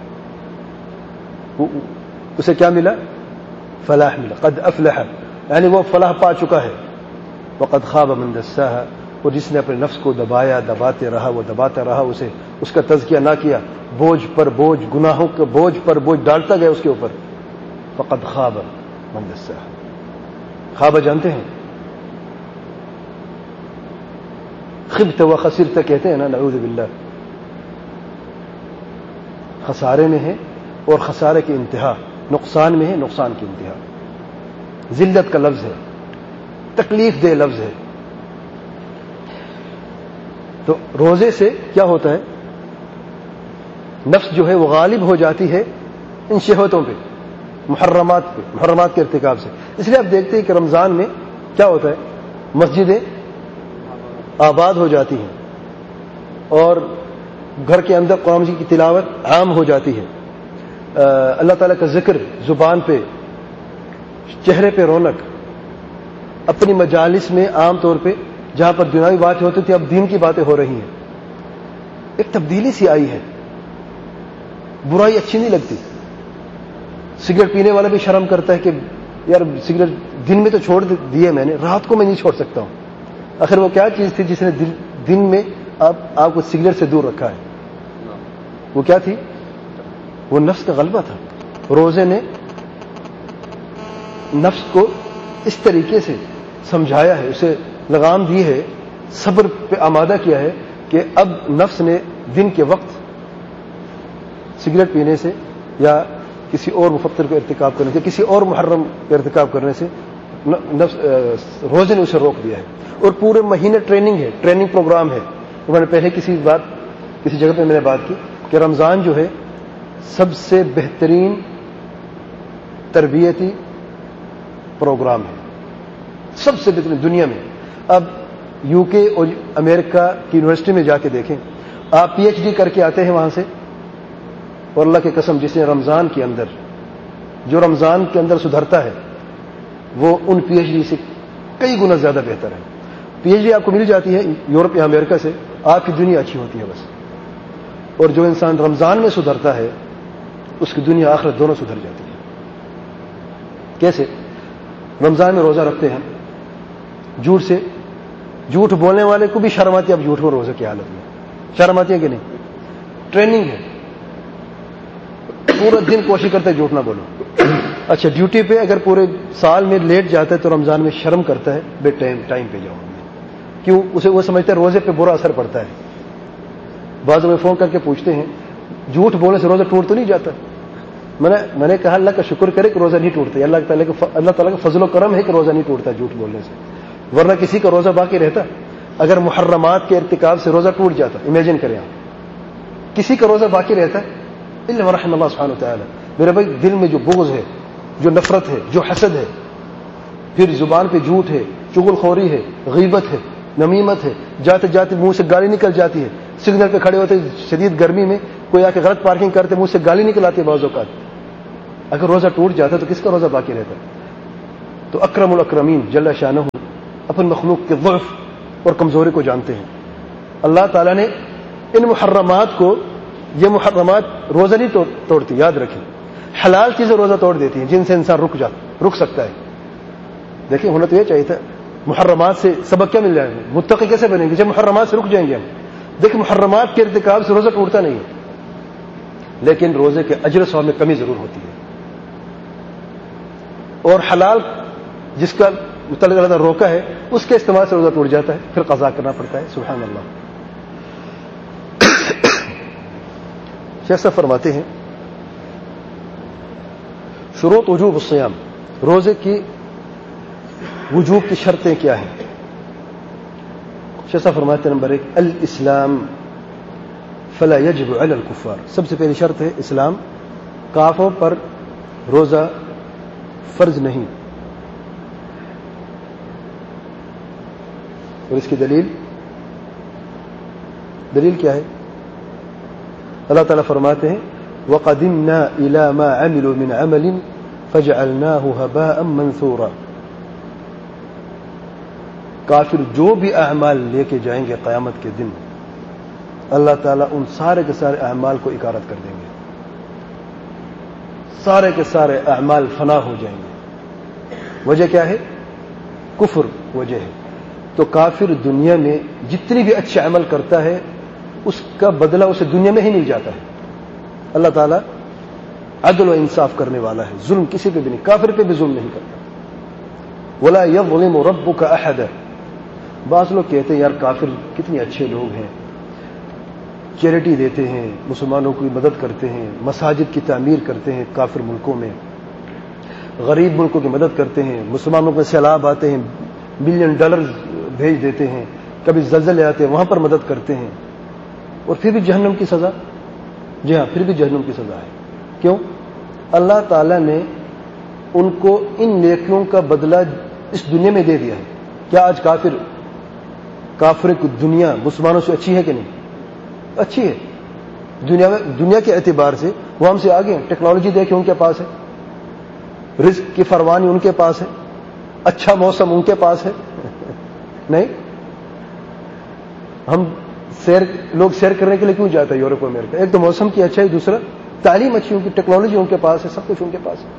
اسے کیا ملا؟ فلاح ملا. قد افلح یعنی وہ فلاح پا چکا ہے. وقد خاب من دساها، اور جس نے اپنے نفس کو دبایا، دباتے رہا، وہ دباتا رہا، اسے اس کا تزکیہ نہ کیا، بوجھ پر بوجھ، گناہوں کے بوجھ پر بوجھ ڈالتا گیا اس کے اوپر. فقد خاب من دساها. خواب جانتے ہیں؟ خبت و خسرت کہتے ہیں نا، نعوذ باللہ. خسارے میں ہے، اور خسارے کی انتہا، نقصان میں ہے، نقصان کی انتہا. ذلت کا لفظ ہے، تکلیف دہ لفظ ہے. تو روزے سے کیا ہوتا ہے؟ نفس جو ہے وہ غالب ہو جاتی ہے ان شہوتوں پہ، محرمات پہ، محرمات کے ارتکاب سے. اس لیے آپ دیکھتے ہیں کہ رمضان میں کیا ہوتا ہے؟ مسجدیں آباد ہو جاتی ہیں، اور گھر کے اندر قرآن مجید کی تلاوت عام ہو جاتی ہے. اللہ تعالیٰ کا ذکر زبان پہ، چہرے پہ رونق. اپنی مجالس میں عام طور پہ جہاں پر دنیاوی باتیں ہوتی تھی، اب دین کی باتیں ہو رہی ہیں. ایک تبدیلی سی آئی ہے. برائی اچھی نہیں لگتی. سگریٹ پینے والا بھی شرم کرتا ہے کہ یار سگریٹ دن میں تو چھوڑ دیے میں نے، رات کو میں نہیں چھوڑ سکتا ہوں. آخر وہ کیا چیز تھی جس نے دن میں آپ آپ کو سگریٹ سے دور رکھا ہے؟ وہ کیا تھی؟ وہ نفس کا غلبہ تھا. روزے نے نفس کو اس طریقے سے سمجھایا ہے، اسے لگام دی ہے، صبر پہ آمادہ کیا ہے کہ اب نفس نے دن کے وقت سگریٹ پینے سے یا کسی اور مفطر کو ارتکاب کرنے سے، کسی اور محرم کا ارتکاب کرنے سے نفس روزے نے اسے روک دیا ہے. اور پورے مہینے ٹریننگ ہے، ٹریننگ پروگرام ہے. میں نے پہلے کسی بات کسی جگہ پہ میں نے بات کی کہ رمضان جو ہے سب سے بہترین تربیتی پروگرام ہے، سب سے بہترین دنیا میں. اب یو کے اور امریکہ کی یونیورسٹی میں جا کے دیکھیں، آپ پی ایچ ڈی کر کے آتے ہیں وہاں سے، اور اللہ کی قسم جس نے رمضان کے اندر جو رمضان کے اندر سدھرتا ہے وہ ان پی ایچ ڈی سے کئی گنا زیادہ بہتر ہے. پی ایچ ڈی آپ کو مل جاتی ہے یورپ یا امریکہ سے، آپ کی دنیا اچھی ہوتی ہے بس. اور جو انسان رمضان میں سدھرتا ہے اس کی دنیا آخرت دونوں سدھر جاتی ہے. کیسے؟ رمضان میں روزہ رکھتے ہیں، جھوٹ سے جھوٹ بولنے والے کو بھی شرم آتی ہے. اب جھوٹ کو روزے کی حالت میں شرم آتی ہے کہ نہیں؟ ٹریننگ ہے، پورا دن کوشش کرتا ہے جھوٹ نہ بولو. اچھا ڈیوٹی پہ اگر پورے سال میں لیٹ جاتا ہے تو رمضان میں شرم کرتا ہے، بے ٹائم ٹائم پہ جاؤ. کیوں؟ اسے وہ سمجھتا ہے روزے پہ برا اثر پڑتا ہے. بعض میں فون کر کے پوچھتے ہیں جھوٹ بولنے سے روزہ ٹوٹ تو نہیں جاتا؟ میں نے میں نے کہا اللہ کا شکر کرے کہ روزہ نہیں ٹوٹتا. اللہ تعالیٰ کا اللہ تعالیٰ کا فضل و کرم ہے کہ روزہ نہیں ٹوٹتا جھوٹ بولنے سے، ورنہ کسی کا روزہ باقی رہتا. اگر محرمات کے ارتکاب سے روزہ ٹوٹ جاتا، امیجن کریں آپ، کسی کا روزہ باقی رہتا ہے الا ورحم اللہ سبحانہ وتعالی. میرے بھائی دل میں جو بغض ہے، جو نفرت ہے، جو حسد ہے، پھر زبان پہ جھوٹ ہے، چغل خوری ہے، غیبت ہے، نمیمت ہے، جاتے جاتے منہ سے گالی نکل جاتی ہے. سگنل پہ کھڑے ہوتے شدید گرمی میں کوئی آ کے غلط پارکنگ کرتے منہ سے گالی نکل آتی ہے بعض اوقات. اگر روزہ ٹوٹ جاتا تو کس کا روزہ باقی رہتا؟ تو اکرم الاکرمین جل شانہ اپن مخلوق کے ضعف اور کمزوری کو جانتے ہیں. اللہ تعالیٰ نے ان محرمات کو، یہ محرمات روزہ نہیں توڑتی، یاد رکھیں، حلال چیزیں روزہ توڑ دیتی ہیں جن سے انسان رک جا رک سکتا ہے. دیکھیں ہونا تو یہ چاہیے تھا، محرمات سے سبق کیا مل جائے گا؟ متقی کیسے بنیں گے جب محرمات سے رک جائیں گے ہم. دیکھیں محرمات کے ارتکاب سے روزہ ٹوٹتا نہیں ہے، لیکن روزے کے اجر و ثواب میں کمی ضرور ہوتی ہے. اور حلال جس کا متعلق اللہ نے روکا ہے اس کے استعمال سے روزہ ٹوٹ جاتا ہے، پھر قضا کرنا پڑتا ہے. سبحان اللہ. شیخ صاحب فرماتے ہیں شروط وجوب الصیام، روزے کی وجوب کی شرطیں کیا ہیں؟ شیخ صاحب فرماتے ہیں نمبر ایک الاسلام فلا یجب علی الکفار، سب سے پہلی شرط ہے اسلام، کافروں پر روزہ فرض نہیں. اور اس کی دلیل دلیل کیا ہے؟ اللہ تعالیٰ فرماتے ہیں وَقَدِمْنَا إِلَى مَا عَمِلُوا مِنْ عَمَلٍ فَجَعَلْنَاهُ هَبَاءً مَنْثُورًا. کافر جو بھی اعمال لے کے جائیں گے قیامت کے دن، اللہ تعالیٰ ان سارے کے سارے اعمال کو اکارت کر دیں گے، سارے کے سارے اعمال فنا ہو جائیں گے. وجہ کیا ہے؟ کفر وجہ ہے. تو کافر دنیا میں جتنی بھی اچھے عمل کرتا ہے اس کا بدلہ اسے دنیا میں ہی مل جاتا ہے. اللہ تعالیٰ عدل و انصاف کرنے والا ہے، ظلم کسی پہ بھی نہیں، کافر پہ بھی ظلم نہیں کرتا. وَلَا يَظْلِمُ رَبُّكَ أَحَدًا. بعض لوگ کہتے ہیں یار کافر کتنے اچھے لوگ ہیں، چیریٹی دیتے ہیں، مسلمانوں کی مدد کرتے ہیں، مساجد کی تعمیر کرتے ہیں کافر ملکوں میں، غریب ملکوں کی مدد کرتے ہیں، مسلمانوں میں سیلاب آتے ہیں بلین ڈالر بھیج دیتے ہیں، کبھی زلزلے آتے ہیں وہاں پر مدد کرتے ہیں، اور پھر بھی جہنم کی سزا. جی ہاں پھر بھی جہنم کی سزا ہے. کیوں؟ اللہ تعالیٰ نے ان کو ان نیکیوں کا بدلہ اس دنیا میں دے دیا ہے. کیا آج کافر کافر کی دنیا مسلمانوں سے اچھی ہے کہ نہیں؟ اچھی ہے. دنیا میں دنیا کے اعتبار سے وہ ہم سے آگے ہیں. ٹیکنالوجی دیکھیں ان کے پاس ہے، رزق کی فروانی ان کے پاس ہے، اچھا موسم ان کے پاس ہے. نہیں ہم سیر لوگ سیر کرنے کے لیے کیوں جاتے ہیں یورپ امریکہ؟ ایک تو موسم کی اچھائی، دوسرا تعلیم اچھی، ان کی ٹیکنالوجی ان کے پاس ہے، سب کچھ ان کے پاس ہے.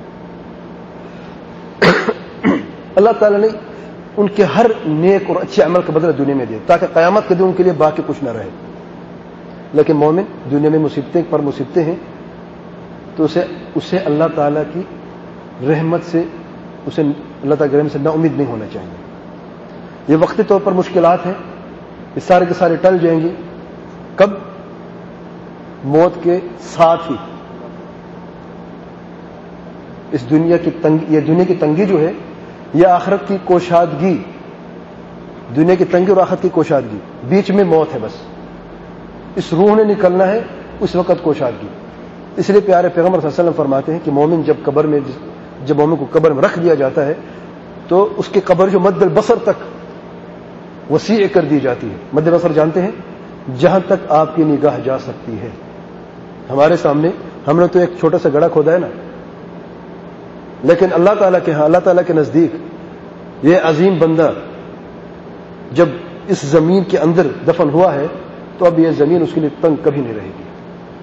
اللہ تعالیٰ نے ان کے ہر نیک اور اچھے عمل کا بدلہ دنیا میں دیا تاکہ قیامت کے دن ان کے لیے باقی کچھ نہ رہے. لیکن مومن دنیا میں مصیبتیں پر مصیبتیں ہیں تو اسے اسے اللہ تعالیٰ کی رحمت سے اسے اللہ تعالیٰ کی رحمت سے نا امید نہیں ہونا چاہیے. یہ وقتی طور پر مشکلات ہیں، یہ سارے کے سارے ٹل جائیں گے. کب؟ موت کے ساتھ ہی. اس دنیا کی تنگ یہ دنیا کی تنگی جو ہے یہ آخرت کی کوشادگی، دنیا کی تنگی اور آخرت کی کوشادگی، بیچ میں موت ہے. بس اس روح نے نکلنا ہے اس وقت کوشادگی. اس لیے پیارے پیغمبر صلی اللہ علیہ وسلم فرماتے ہیں کہ مومن جب قبر میں جب مومن کو قبر میں رکھ دیا جاتا ہے تو اس کی قبر جو مد البصر تک وسیع کر دی جاتی ہے. مد البصر جانتے ہیں؟ جہاں تک آپ کی نگاہ جا سکتی ہے. ہمارے سامنے ہم نے تو ایک چھوٹا سا گڑھا کھودا ہے نا، لیکن اللہ تعالیٰ کے ہاں اللہ تعالیٰ کے نزدیک یہ عظیم بندہ جب اس زمین کے اندر دفن ہوا ہے تو اب یہ زمین اس کے لیے تنگ کبھی نہیں رہے گی.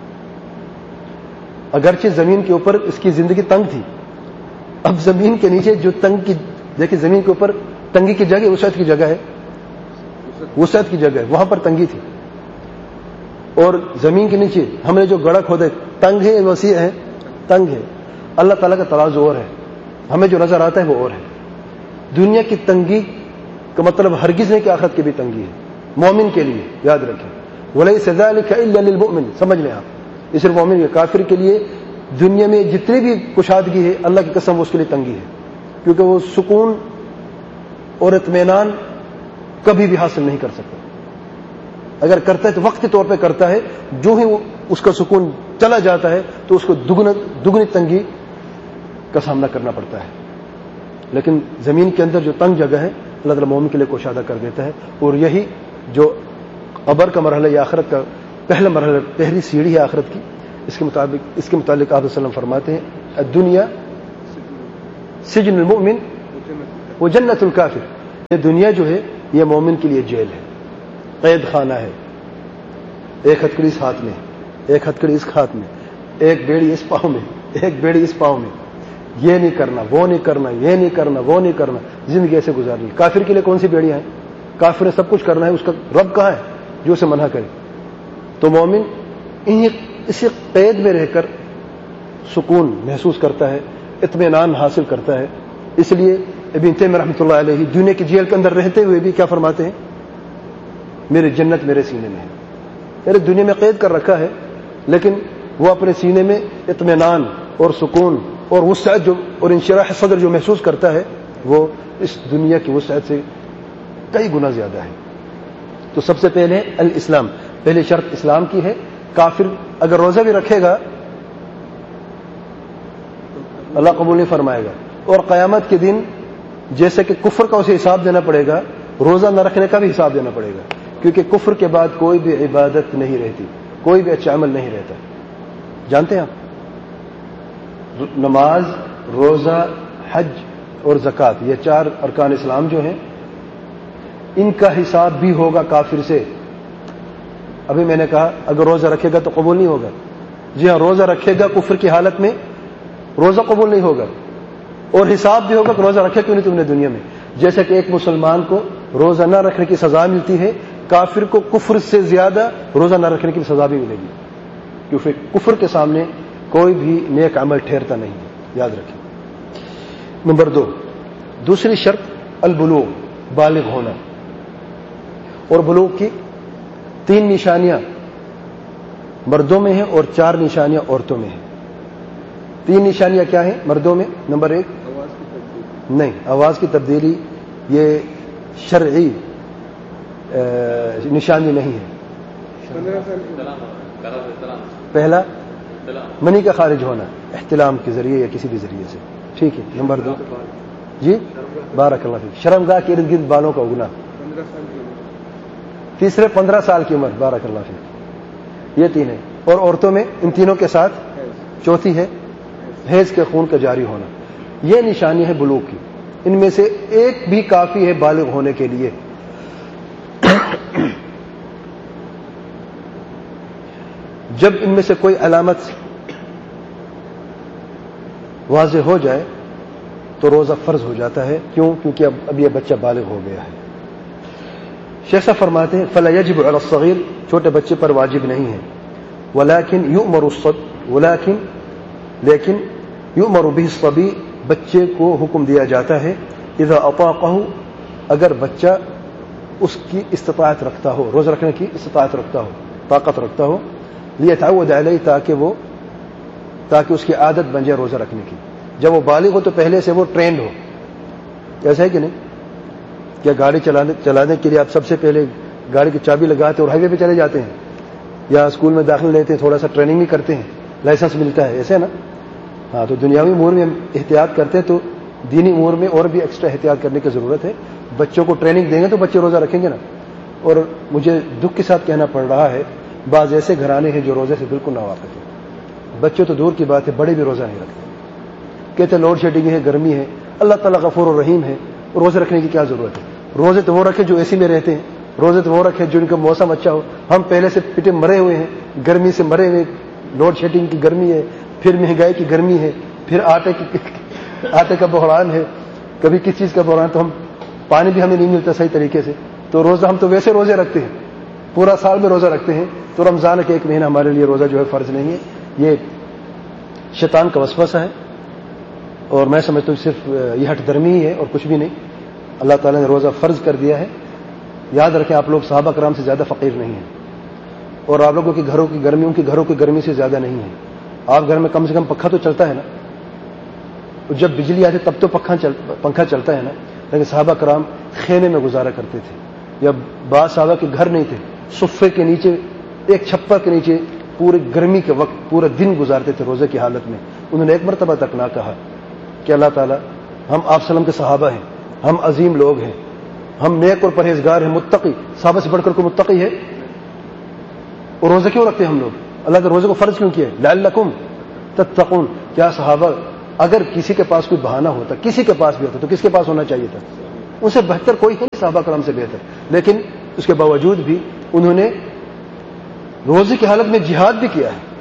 اگرچہ زمین کے اوپر اس کی زندگی تنگ تھی، اب زمین کے نیچے جو تنگ کی دیکھیں زمین کے اوپر تنگی کی جگہ وسعت کی جگہ ہے، وسعت کی جگہ ہے، وہاں پر تنگی تھی. اور زمین کے نیچے ہم نے جو گڑھا کھودا ہے تنگ ہے وسیع ہے؟ تنگ ہے. اللہ تعالیٰ کا ترازو اور ہے، ہمیں جو نظر آتا ہے وہ اور ہے. دنیا کی تنگی کا مطلب ہرگز نہیں کہ آخرت کی بھی تنگی ہے مومن کے لیے. یاد رکھیں وَلَيْسَ ذَلِكَ إِلَّا لِلْمُؤْمِنِ. سمجھ لیں آپ، یہ صرف مومن ہے. کافر کے لیے دنیا میں جتنی بھی کشادگی ہے اللہ کی قسم اس کے لیے تنگی ہے، کیونکہ وہ سکون اور اطمینان کبھی بھی حاصل نہیں کر سکتا. اگر کرتا ہے تو وقتی طور پہ کرتا ہے، جو ہی وہ اس کا سکون چلا جاتا ہے تو اس کو دگنا دگنی تنگی کا سامنا کرنا پڑتا ہے. لیکن زمین کے اندر جو تنگ جگہ ہے اللہ تعالیٰ مومن کے لیے کوشادہ کر دیتا ہے. اور یہی جو قبر کا مرحلہ یا آخرت کا پہلا مرحلہ، پہلی سیڑھی ہے آخرت کی. اس کے مطابق اس کے متعلق آپ وسلم فرماتے ہیں الدنیا سجن المؤمن وہ جنت الکافر. یہ دنیا جو ہے یہ مومن کے لیے جیل ہے, قید خانہ ہے. ایک ہتھکڑی اس ہاتھ میں, ایک ہتھکڑی اس ہاتھ میں, ایک بیڑی اس پاؤں میں, ایک بیڑی اس پاؤں میں, یہ نہیں کرنا وہ نہیں کرنا, یہ نہیں کرنا وہ نہیں کرنا, زندگی ایسے گزارنی. کافر کے لیے کون سی بیڑیاں ہیں؟ کافر نے سب کچھ کرنا ہے, اس کا رب کہاں ہے جو اسے منع کرے؟ تو مومن اسی قید میں رہ کر سکون محسوس کرتا ہے, اطمینان حاصل کرتا ہے. اس لیے ابن تیمیہ رحمۃ اللہ علیہ دنیا کی جیل کے اندر رہتے ہوئے بھی کیا فرماتے ہیں؟ میری جنت میرے سینے میں ہے. میرے دنیا میں قید کر رکھا ہے, لیکن وہ اپنے سینے میں اطمینان اور سکون اور وسعت جو اور انشراح صدر جو محسوس کرتا ہے وہ اس دنیا کی وسعت سے کئی گنا زیادہ ہے. تو سب سے پہلے الاسلام, پہلی شرط اسلام کی ہے. کافر اگر روزہ بھی رکھے گا اللہ قبول نہیں فرمائے گا, اور قیامت کے دن جیسے کہ کفر کا اسے حساب دینا پڑے گا, روزہ نہ رکھنے کا بھی حساب دینا پڑے گا, کیونکہ کفر کے بعد کوئی بھی عبادت نہیں رہتی, کوئی بھی اچھا عمل نہیں رہتا. جانتے ہیں آپ نماز, روزہ, حج اور زکوٰۃ, یہ چار ارکان اسلام جو ہیں ان کا حساب بھی ہوگا کافر سے. ابھی میں نے کہا اگر روزہ رکھے گا تو قبول نہیں ہوگا. جی ہاں, روزہ رکھے گا کفر کی حالت میں روزہ قبول نہیں ہوگا, اور حساب بھی ہوگا کہ روزہ رکھے کیوں نہیں تم نے دنیا میں. جیسا کہ ایک مسلمان کو روزہ نہ رکھنے کی سزا ملتی ہے, کافر کو کفر سے زیادہ روزہ نہ رکھنے کی سزا بھی ملے گی, کیونکہ کفر کے سامنے کوئی بھی نیک عمل ٹھہرتا نہیں ہے, یاد رکھیں. نمبر دو, دوسری شرط البلوغ, بالغ ہونا. اور بلوغ کی تین نشانیاں مردوں میں ہیں اور چار نشانیاں عورتوں میں ہیں. تین نشانیاں کیا ہیں مردوں میں؟ نمبر ایک, نہیں, آواز کی تبدیلی یہ شرعی نشانی نہیں ہے. پہلا منی کا خارج ہونا احتلام کے ذریعے یا کسی بھی ذریعے سے, ٹھیک ہے. نمبر دو, جی بارک اللہ فیک, شرمگاہ کے ارد گرد بالوں کا اگنا. تیسرے پندرہ سال کی عمر, بارک اللہ فیک. یہ تین ہے. اور عورتوں میں ان تینوں کے ساتھ چوتھی ہے حیض کے خون کا جاری ہونا. یہ نشانی ہے بلوغ کی. ان میں سے ایک بھی کافی ہے بالغ ہونے کے لیے. جب ان میں سے کوئی علامت واضح ہو جائے تو روزہ فرض ہو جاتا ہے. کیوں؟ کیونکہ اب اب یہ بچہ بالغ ہو گیا ہے. شیخ صاحب فرماتے ہیں فلا یجب علی الصغیر, چھوٹے بچے پر واجب نہیں ہے. ولكن یؤمر الصبی, ولكن لیکن یؤمر به الصبی, بچے کو حکم دیا جاتا ہے اذا اطاقہ, اگر بچہ اس کی استطاعت رکھتا ہو, روزہ رکھنے کی استطاعت رکھتا ہو, طاقت رکھتا ہو, لیتعود علیہ, تاکہ وہ تاکہ اس کی عادت بن جائے روزہ رکھنے کی. جب وہ بالغ ہو تو پہلے سے وہ ٹرینڈ ہو. ایسا ہے کہ نہیں؟ کیا گاڑی چلانے چلانے کے لیے آپ سب سے پہلے گاڑی کی چابی لگاتے اور ہائی وے پہ چلے جاتے ہیں, یا اسکول میں داخل لیتے ہیں, تھوڑا سا ٹریننگ بھی کرتے ہیں, لائسنس ملتا ہے, ایسے نا؟ ہاں, تو دنیاوی امور میں ہم احتیاط کرتے ہیں, تو دینی امور میں اور بھی ایکسٹرا احتیاط کرنے کی ضرورت ہے. بچوں کو ٹریننگ دیں گے تو بچے روزہ رکھیں گے نا. اور مجھے دکھ کے ساتھ کہنا پڑ رہا ہے, بعض ایسے گھرانے ہیں جو روزے سے بالکل ناواقف ہیں. بچے تو دور کی بات ہے, بڑے بھی روزہ نہیں رکھتے. کہتے لوڈ شیڈنگ ہے, گرمی ہے, اللہ تعالیٰ غفور الرحیم ہے, روزے رکھنے کی کیا ضرورت ہے؟ روزے تو وہ رکھے جو اے سی میں رہتے ہیں, روزے تو وہ رکھے جن کا موسم اچھا ہو. ہم پہلے سے پٹے مرے ہوئے ہیں, گرمی سے مرے ہوئے, لوڈ شیڈنگ کی گرمی ہے, پھر مہنگائی کی گرمی ہے, پھر آٹے کی آٹے کا بحران ہے, کبھی کس چیز کا بحران, تو ہم پانی بھی ہمیں نہیں ملتا صحیح طریقے سے. تو روزہ ہم تو ویسے روزے رکھتے ہیں, پورا سال میں روزہ رکھتے ہیں, تو رمضان کے ایک مہینہ ہمارے لیے روزہ جو ہے فرض نہیں ہے. یہ شیطان کا وسوسہ ہے, اور میں سمجھتا ہوں صرف یہ ہٹ درمی ہی ہے اور کچھ بھی نہیں. اللہ تعالیٰ نے روزہ فرض کر دیا ہے. یاد رکھیں آپ لوگ صحابہ کرام سے زیادہ فقیر نہیں ہیں, اور آپ لوگوں کی گھروں کی گرمی ان کی گھروں کی گرمی سے زیادہ نہیں ہے. آپ گھر میں کم سے کم پنکھا تو چلتا ہے نا, جب بجلی آتی تب تو پنکھا چل, پنکھا چلتا ہے نا. لیکن صحابہ کرام خیمے میں گزارا کرتے تھے, یا بعض صحابہ کے گھر نہیں تھے, صفے کے نیچے ایک چھپر کے نیچے پورے گرمی کے وقت پورا دن گزارتے تھے روزے کی حالت میں. انہوں نے ایک مرتبہ تک نہ کہا کہ اللہ تعالیٰ ہم آپ سلم کے صحابہ ہیں, ہم عظیم لوگ ہیں, ہم نیک اور پرہیزگار ہیں, متقی, صحابہ سے بڑھ کر کوئی متقی ہے؟ اور روزے کیوں رکھتے ہیں ہم لوگ؟ اللہ کے روزے کو فرض کیوں کیا ہے؟ لعلکم تتقون, کیا صحابہ اگر کسی کے پاس کوئی بہانہ ہوتا، کسی کے پاس بھی ہوتا، تو کس کے پاس ہونا چاہیے تھا؟ ان سے بہتر کوئی ہے نہیں، صحابہ کرام سے بہتر. لیکن اس کے باوجود بھی انہوں نے روزے کی حالت میں جہاد بھی کیا ہے.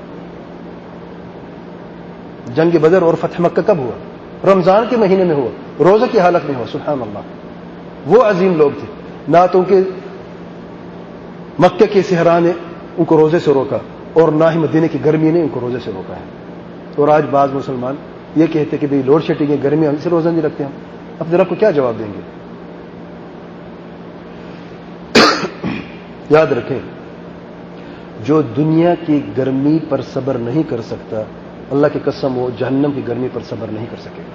جنگ بدر اور فتح مکہ کب ہوا؟ رمضان کے مہینے میں ہوا، روزے کی حالت میں ہوا. سبحان اللہ. وہ عظیم لوگ تھے. نہ تو ان کے مکہ کے صحرا نے ان کو روزے سے روکا، اور نہ ہی مدینے کی گرمی نے ان کو روزے سے روکا ہے. اور آج بعض مسلمان یہ کہتے کہ بھئی لوڈ شیڈنگ ہے، گرمی ہم سے روزہ نہیں رکھتے. ہم اپنے رب کو کیا جواب دیں گے؟ یاد رکھیں، جو دنیا کی گرمی پر صبر نہیں کر سکتا، اللہ کی قسم وہ جہنم کی گرمی پر صبر نہیں کر سکے گا.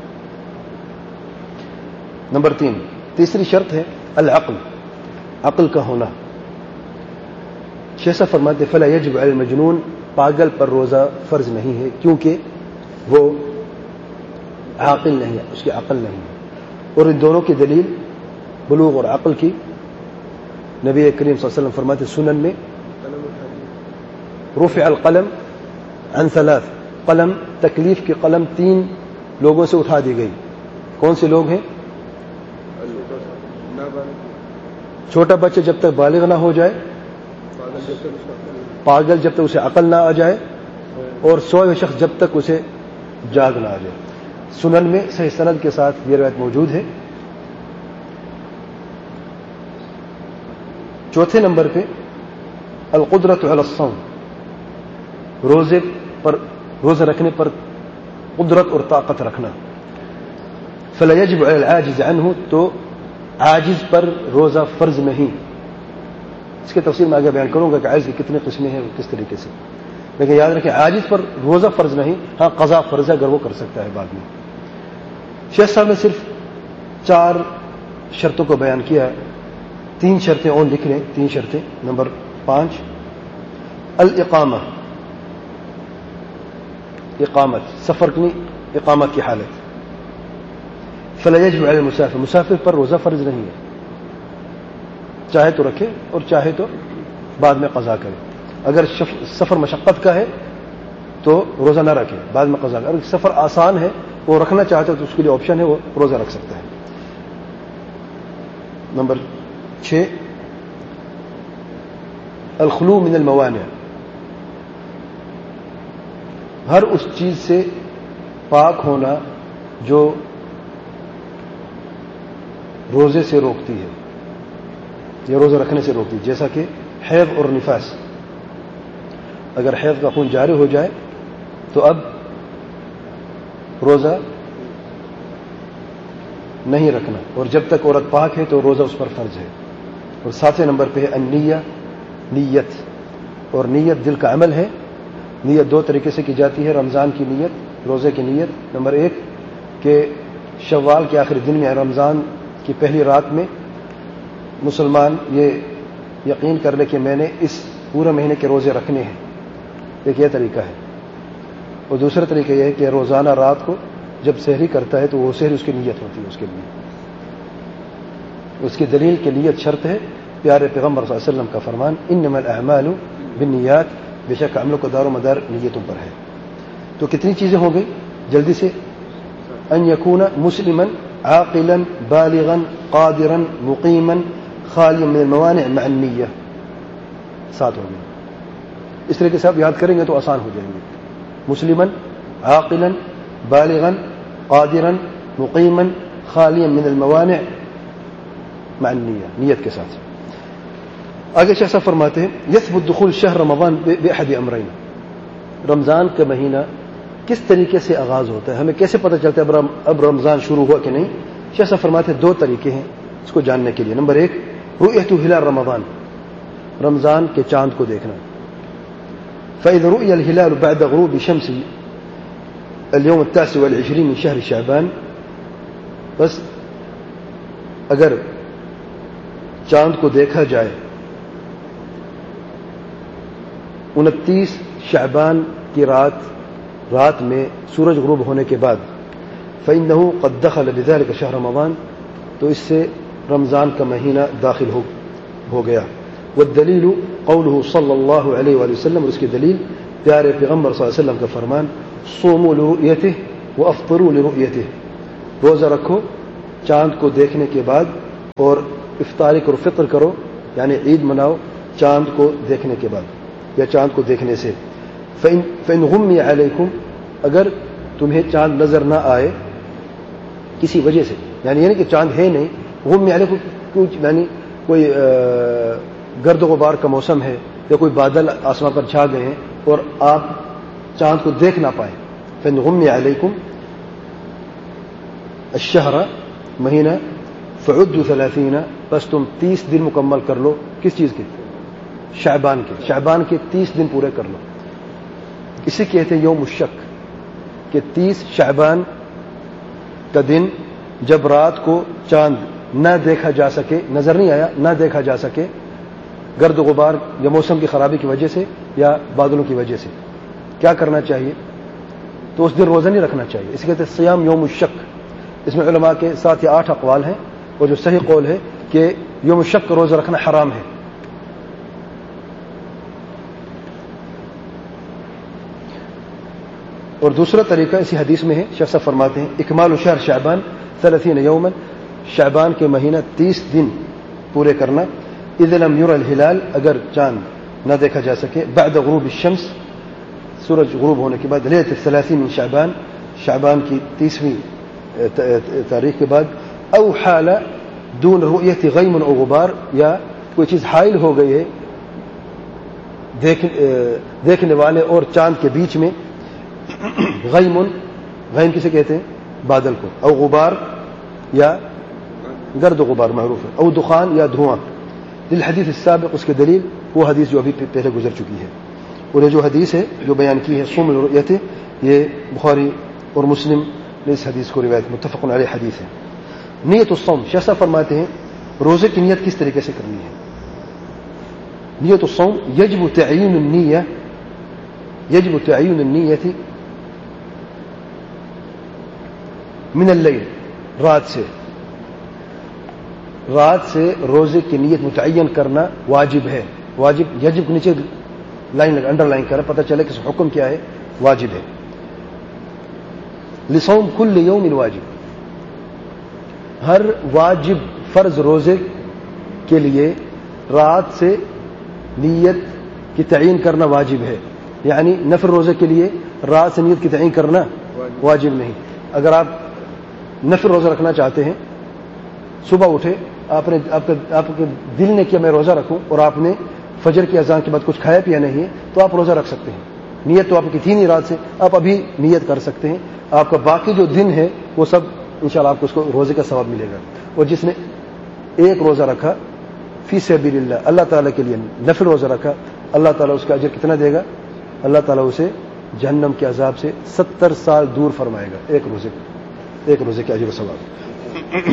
نمبر تین، تیسری شرط ہے العقل، عقل کا ہونا. شیخ صاحب فرماتے فلا یجب علی المجنون، پاگل پر روزہ فرض نہیں ہے کیونکہ وہ عاقل نہیں ہے، اس کی عقل نہیں ہے. اور ان دونوں کی دلیل بلوغ اور عقل کی نبی کریم صلی اللہ علیہ وسلم فرماتے سنن میں رفع القلم عن ثلاث، قلم تکلیف کی قلم تین لوگوں سے اٹھا دی گئی. کون سے لوگ ہیں؟ چھوٹا بچہ جب تک بالغ نہ ہو جائے، پاگل جب تک اسے عقل نہ آ جائے، اور سوئے ہوئے شخص جب تک اسے جاگ نہ آ جائے. سنن میں صحیح سند کے ساتھ یہ روایت موجود ہے. چوتھے نمبر پہ القدرت علی الصوم، روزے پر روزہ رکھنے پر قدرت اور طاقت رکھنا. فلا یجب علی العاجز عنہ، تو عاجز پر روزہ فرض نہیں. اس کے تفصیل میں آگے بیان کروں گا کہ عاجز کی کتنی قسمیں ہیں کس طریقے سے. لیکن یاد رکھیں عاجز پر روزہ فرض نہیں، ہاں قضا فرض ہے اگر وہ کر سکتا ہے بعد میں. شیخ صاحب نے صرف چار شرطوں کو بیان کیا ہے. تین شرطیں اور لکھ لیں، تین شرطیں. نمبر پانچ الاقامہ، اقامت، سفر کی اقامت کی حالت. فلا یجب علی المسافر، مسافر پر روزہ فرض نہیں ہے، چاہے تو رکھے اور چاہے تو بعد میں قضا کرے. اگر سفر مشقت کا ہے تو روزہ نہ رکھے، بعد میں قضا کرے. اگر سفر آسان ہے، وہ رکھنا چاہتا ہے تو اس کے لیے آپشن ہے، وہ روزہ رکھ سکتا ہے. نمبر چھ الخلو من الموانع، ہر اس چیز سے پاک ہونا جو روزے سے روکتی ہے یا روزہ رکھنے سے روکتی ہے، جیسا کہ حیض اور نفاس. اگر حیض کا خون جاری ہو جائے تو اب روزہ نہیں رکھنا، اور جب تک عورت پاک ہے تو روزہ اس پر فرض ہے. اور ساتویں نمبر پہ ہے النیہ، نیت. اور نیت دل کا عمل ہے. نیت دو طریقے سے کی جاتی ہے. رمضان کی نیت، روزے کی نیت. نمبر ایک کہ شوال کے آخری دن میں، رمضان کی پہلی رات میں مسلمان یہ یقین کر لے کہ میں نے اس پورے مہینے کے روزے رکھنے ہیں. ایک یہ طریقہ ہے. اور دوسرا طریقہ یہ ہے کہ روزانہ رات کو جب سحری کرتا ہے تو وہ سحری اس کی نیت ہوتی ہے اس کے لیے. اس کی دلیل کے نیت شرط ہے. پیارے پیغمبر صلی اللہ علیہ وسلم کا فرمان انما الاعمال بالنیات، بے شک عملوں کا دار و مدار نیتوں پر ہے. تو کتنی چیزیں ہو گئی جلدی سے؟ ان یکون مسلما عاقلا بالغا قادرا مقیما خالیا من الموانع مع النیہ. سات ہو گئی. اس طریقے سے آپ یاد کریں گے تو آسان ہو جائیں گے. مسلما عاقلا بالغا قادرا مقیما خالیا من الموانع مع النیہ، نیت کے ساتھ. آگے شیخ صاحب فرماتے ہیں یثبت دخول شہر رمضان باحد امرین، رمضان کا مہینہ کس طریقے سے آغاز ہوتا ہے، ہمیں کیسے پتہ چلتا ہے اب رمضان شروع ہوا کہ نہیں؟ شیخ صاحب فرماتے ہیں دو طریقے ہیں اس کو جاننے کے لیے. نمبر ایک رؤیت ہلال رمضان، رمضان کے چاند کو دیکھنا. فإذا رؤي الهلال بعد غروب شمس اليوم التاسع والعشرين من شهر شعبان، بس اگر چاند کو دیکھا جائے انتیس شعبان کی رات رات میں سورج غروب ہونے کے بعد، فإنه قد دخل بذلك شهر رمضان، تو اس سے رمضان کا مہینہ داخل ہو ہو گیا. والدلیل قوله صلی اللہ علیہ وآلہ وسلم، اور اس کی دلیل پیارے پیغمبر صلی اللہ علیہ وسلم کا فرمان صوموا لرؤیته، وافطروا لرؤيته، روزہ رکھو چاند کو دیکھنے کے بعد اور افطاری کرو، فطر کرو یعنی عید مناؤ چاند کو دیکھنے کے بعد یا چاند کو دیکھنے سے. فإن فإن غمي عليكم، اگر تمہیں چاند نظر نہ آئے کسی وجہ سے، یعنی یہ نہیں کہ چاند ہے نہیں، غمی علیکم کچھ یعنی کوئی گرد و غبار کا موسم ہے یا کوئی بادل آسمان پر چھا گئے ہیں اور آپ چاند کو دیکھ نہ پائیں. فإن غمی علیکم الشہر، مہینہ، فعدوا ثلاثین، بس تم تیس دن مکمل کر لو. کس چیز کے؟ شعبان کے. شعبان کے تیس دن پورے کر لو. اسے کہتے ہیں یوم الشک، کہ تیس شعبان کا دن جب رات کو چاند نہ دیکھا جا سکے، نظر نہیں آیا، نہ دیکھا جا سکے گرد و غبار یا موسم کی خرابی کی وجہ سے یا بادلوں کی وجہ سے، کیا کرنا چاہیے؟ تو اس دن روزہ نہیں رکھنا چاہیے. اسے کہتے ہیں صیام یوم الشک. اس میں علماء کے ساتھ یا آٹھ اقوال ہیں، اور جو صحیح قول ہے کہ یوم الشک کا روزہ رکھنا حرام ہے. اور دوسرا طریقہ اسی حدیث میں ہے، شیخ صاحب فرماتے ہیں اکمال شہر شعبان ثلاثین یوما، شعبان کے مہینہ تیس دن پورے کرنا. اذا لم ير الهلال، اگر چاند نہ دیکھا جا سکے، بعد غروب الشمس، سورج غروب ہونے کے بعد، لیلۃ الثلاثین من شعبان، شعبان کی تیسویں تاریخ کے بعد، او حال دون رؤیت غیم او غبار، یا کوئی چیز حائل ہو گئی ہے دیکھنے والے اور چاند کے بیچ میں، غیم، غیم کسے کہتے ہیں؟ بادل کو. او غبار، یا گرد و غبار معروف ہے. او دخان، یا دھواں. للحدیث السابق، اس کے دلیل وہ حدیث جو ابھی پہلے گزر چکی ہے. اور یہ جو حدیث ہے جو بیان کی ہے صوم الرؤیت، یہ بخاری اور مسلم نے اس حدیث کو روایت، متفق علیہ حدیث ہے. نیت الصوم، شیخ صاحب فرماتے ہیں روزے کی نیت کس طریقے سے کرنی ہے. نیت الصوم یجب تعین النیہ، یجب تعین النیہ من اللیل، رات سے، رات سے روزے کی نیت متعین کرنا واجب ہے. واجب، یجب نیچے لائن انڈر لائن کرنا، پتہ چلے کہ حکم کیا ہے، واجب ہے. لصوم کل یوم واجب، ہر واجب فرض روزے کے لیے رات سے نیت کی تعین کرنا واجب ہے. یعنی نفل روزے کے لیے رات سے نیت کی تعین کرنا واجب نہیں. اگر آپ نفل روزہ رکھنا چاہتے ہیں، صبح اٹھے، آپ نے آپ آپ کے دل نے کیا میں روزہ رکھوں، اور آپ نے فجر کی اذان کے بعد کچھ کھایا پیا نہیں ہے، تو آپ روزہ رکھ سکتے ہیں. نیت تو آپ کی تھی نہیں رات سے، آپ ابھی نیت کر سکتے ہیں. آپ کا باقی جو دن ہے وہ سب انشاءاللہ آپ کو اس کو روزے کا ثواب ملے گا. اور جس نے ایک روزہ رکھا فی سبیل اللہ، اللہ تعالیٰ کے لیے نفل روزہ رکھا، اللہ تعالیٰ اس کا اجر کتنا دے گا؟ اللہ تعالیٰ اسے جہنم کے عذاب سے ستر سال دور فرمائے گا، ایک روزے ایک روزے کے اجر و ثواب.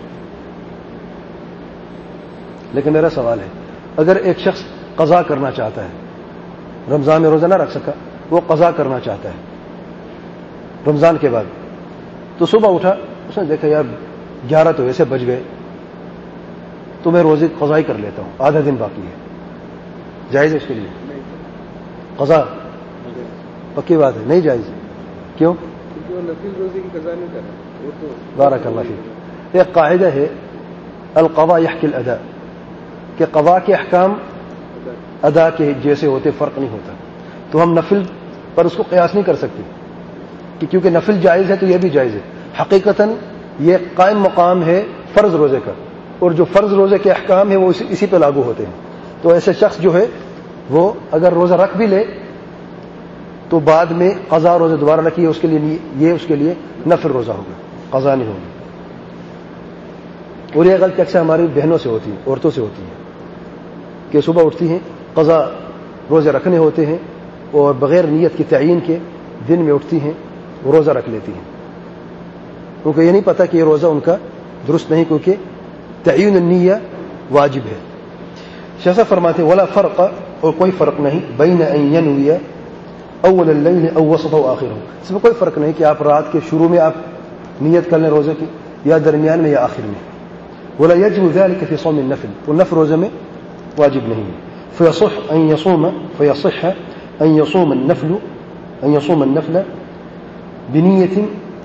لیکن میرا سوال ہے، اگر ایک شخص قضا کرنا چاہتا ہے، رمضان میں روزہ نہ رکھ سکا، وہ قضا کرنا چاہتا ہے رمضان کے بعد، تو صبح اٹھا، اس نے دیکھا یار گیارہ تو ویسے بج گئے، تو میں روزے قضائی کر لیتا ہوں، آدھا دن باقی ہے، جائز ہے اس کے لیے؟ قضا پکی بات ہے، نہیں جائز. کیوں؟ کیونکہ وہ نفل روزے کی قضا نہیں کر رہا. وہ تو بارک اللہ فیک. ایک قاعدہ ہے القضاء یحکی الادا، کہ قضا کے احکام ادا کے جیسے ہوتے، فرق نہیں ہوتا. تو ہم نفل پر اس کو قیاس نہیں کر سکتے کہ کیونکہ نفل جائز ہے تو یہ بھی جائز ہے. حقیقتاً یہ قائم مقام ہے فرض روزے کا، اور جو فرض روزے کے احکام ہیں وہ اسی پہ لاگو ہوتے ہیں. تو ایسے شخص جو ہے وہ اگر روزہ رکھ بھی لے تو بعد میں قضا روزہ دوبارہ رکھیے، اس کے لیے یہ اس کے لیے نفل روزہ ہوگا، قضا نہیں ہوگی. اور یہ غلطی اکثر ہماری بہنوں سے ہوتی ہے، عورتوں سے ہوتی ہے، کہ صبح اٹھتی ہیں، قضا روزے رکھنے ہوتے ہیں، اور بغیر نیت کی تعین کے دن میں اٹھتی ہیں، وہ روزہ رکھ لیتی ہیں، کیونکہ یہ نہیں پتہ کہ یہ روزہ ان کا درست نہیں، کیونکہ تعین النیہ واجب ہے. شیخ صاحب فرماتے ہیں ولا فرق، اور کوئی فرق نہیں، بین ان ینوی اول اللیل او وسط او آخر، اس میں کوئی فرق نہیں کہ آپ رات کے شروع میں آپ نیت کر لیں روزے کی، یا درمیان میں یا آخر میں. ولا يجب ذلك في صوم النفل، والنفل روزے میں واجب نہیں ہے. فيصح ان يصوم فيصح ان يصوم النفل ان يصوم النفل بنية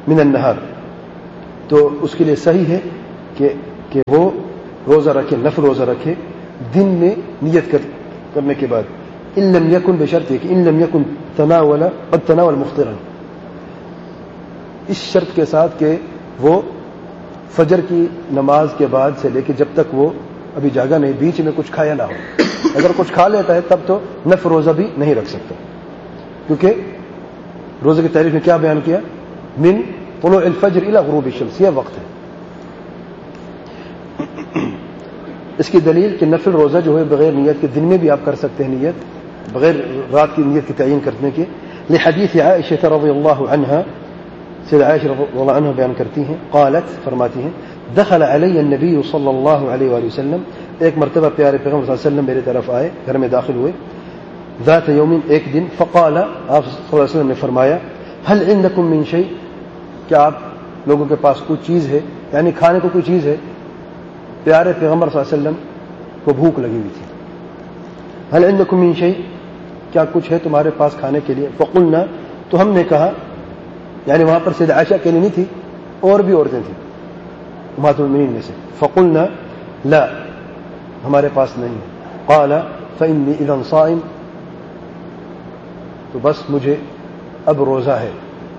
من النہار، تو اس کے لیے صحیح ہے کہ کہ وہ روزہ رکھے، نفل روزہ رکھے دن میں نیت کر کرنے کے بعد، ان لم یکن، بشرط ہے کہ ان لم یکن تناول قد تناول مفطرا، اس شرط کے ساتھ کہ وہ فجر کی نماز کے بعد سے لے کے جب تک وہ ابھی جاگا نہیں، بیچ میں کچھ کھایا نہ ہو. اگر کچھ کھا لیتا ہے تب تو نفل روزہ بھی نہیں رکھ سکتا، کیونکہ روزے کی تعریف میں کیا بیان کیا؟ من طلوع الفجر الى غروب الشمس، یہ وقت ہے. اس کی دلیل کہ نفل روزہ جو ہے بغیر نیت کے دن میں بھی آپ کر سکتے ہیں، نیت بغیر رات کی نیت کی تعین کرنے کے. لحدیث عائشہ رضی اللہ عنہا، سیدہ عائشہ رضی اللہ عنہا بیان کرتی ہیں، قالت، فرماتی ہیں، دخل علی النبی صلی اللہ علیہ وآلہ وسلم، ایک مرتبہ پیارے پیغمبر صلی اللہ علیہ وسلم میرے طرف آئے، گھر میں داخل ہوئے، ذات یوم، ایک دن، فقال، آپ صلی اللہ علیہ وسلم نے فرمایا، هل عندکم من شیء، کیا آپ لوگوں کے پاس کوئی چیز ہے، یعنی کھانے کو کوئی چیز ہے. پیارے پیغمبر صلی اللہ علیہ وسلم کو بھوک لگی ہوئی تھی. هل عندکم من شیء، کیا کچھ ہے تمہارے پاس کھانے کے لیے؟ فقلنا، تو ہم نے کہا، یعنی وہاں پر سیدہ عائشہ اکیلی نہیں تھی، اور بھی عورتیں تھیں امہات المؤمنین میں سے. فقلنا لا، ہمارے پاس نہیں. قال فإني إذا صائم، تو بس مجھے اب روزہ ہے.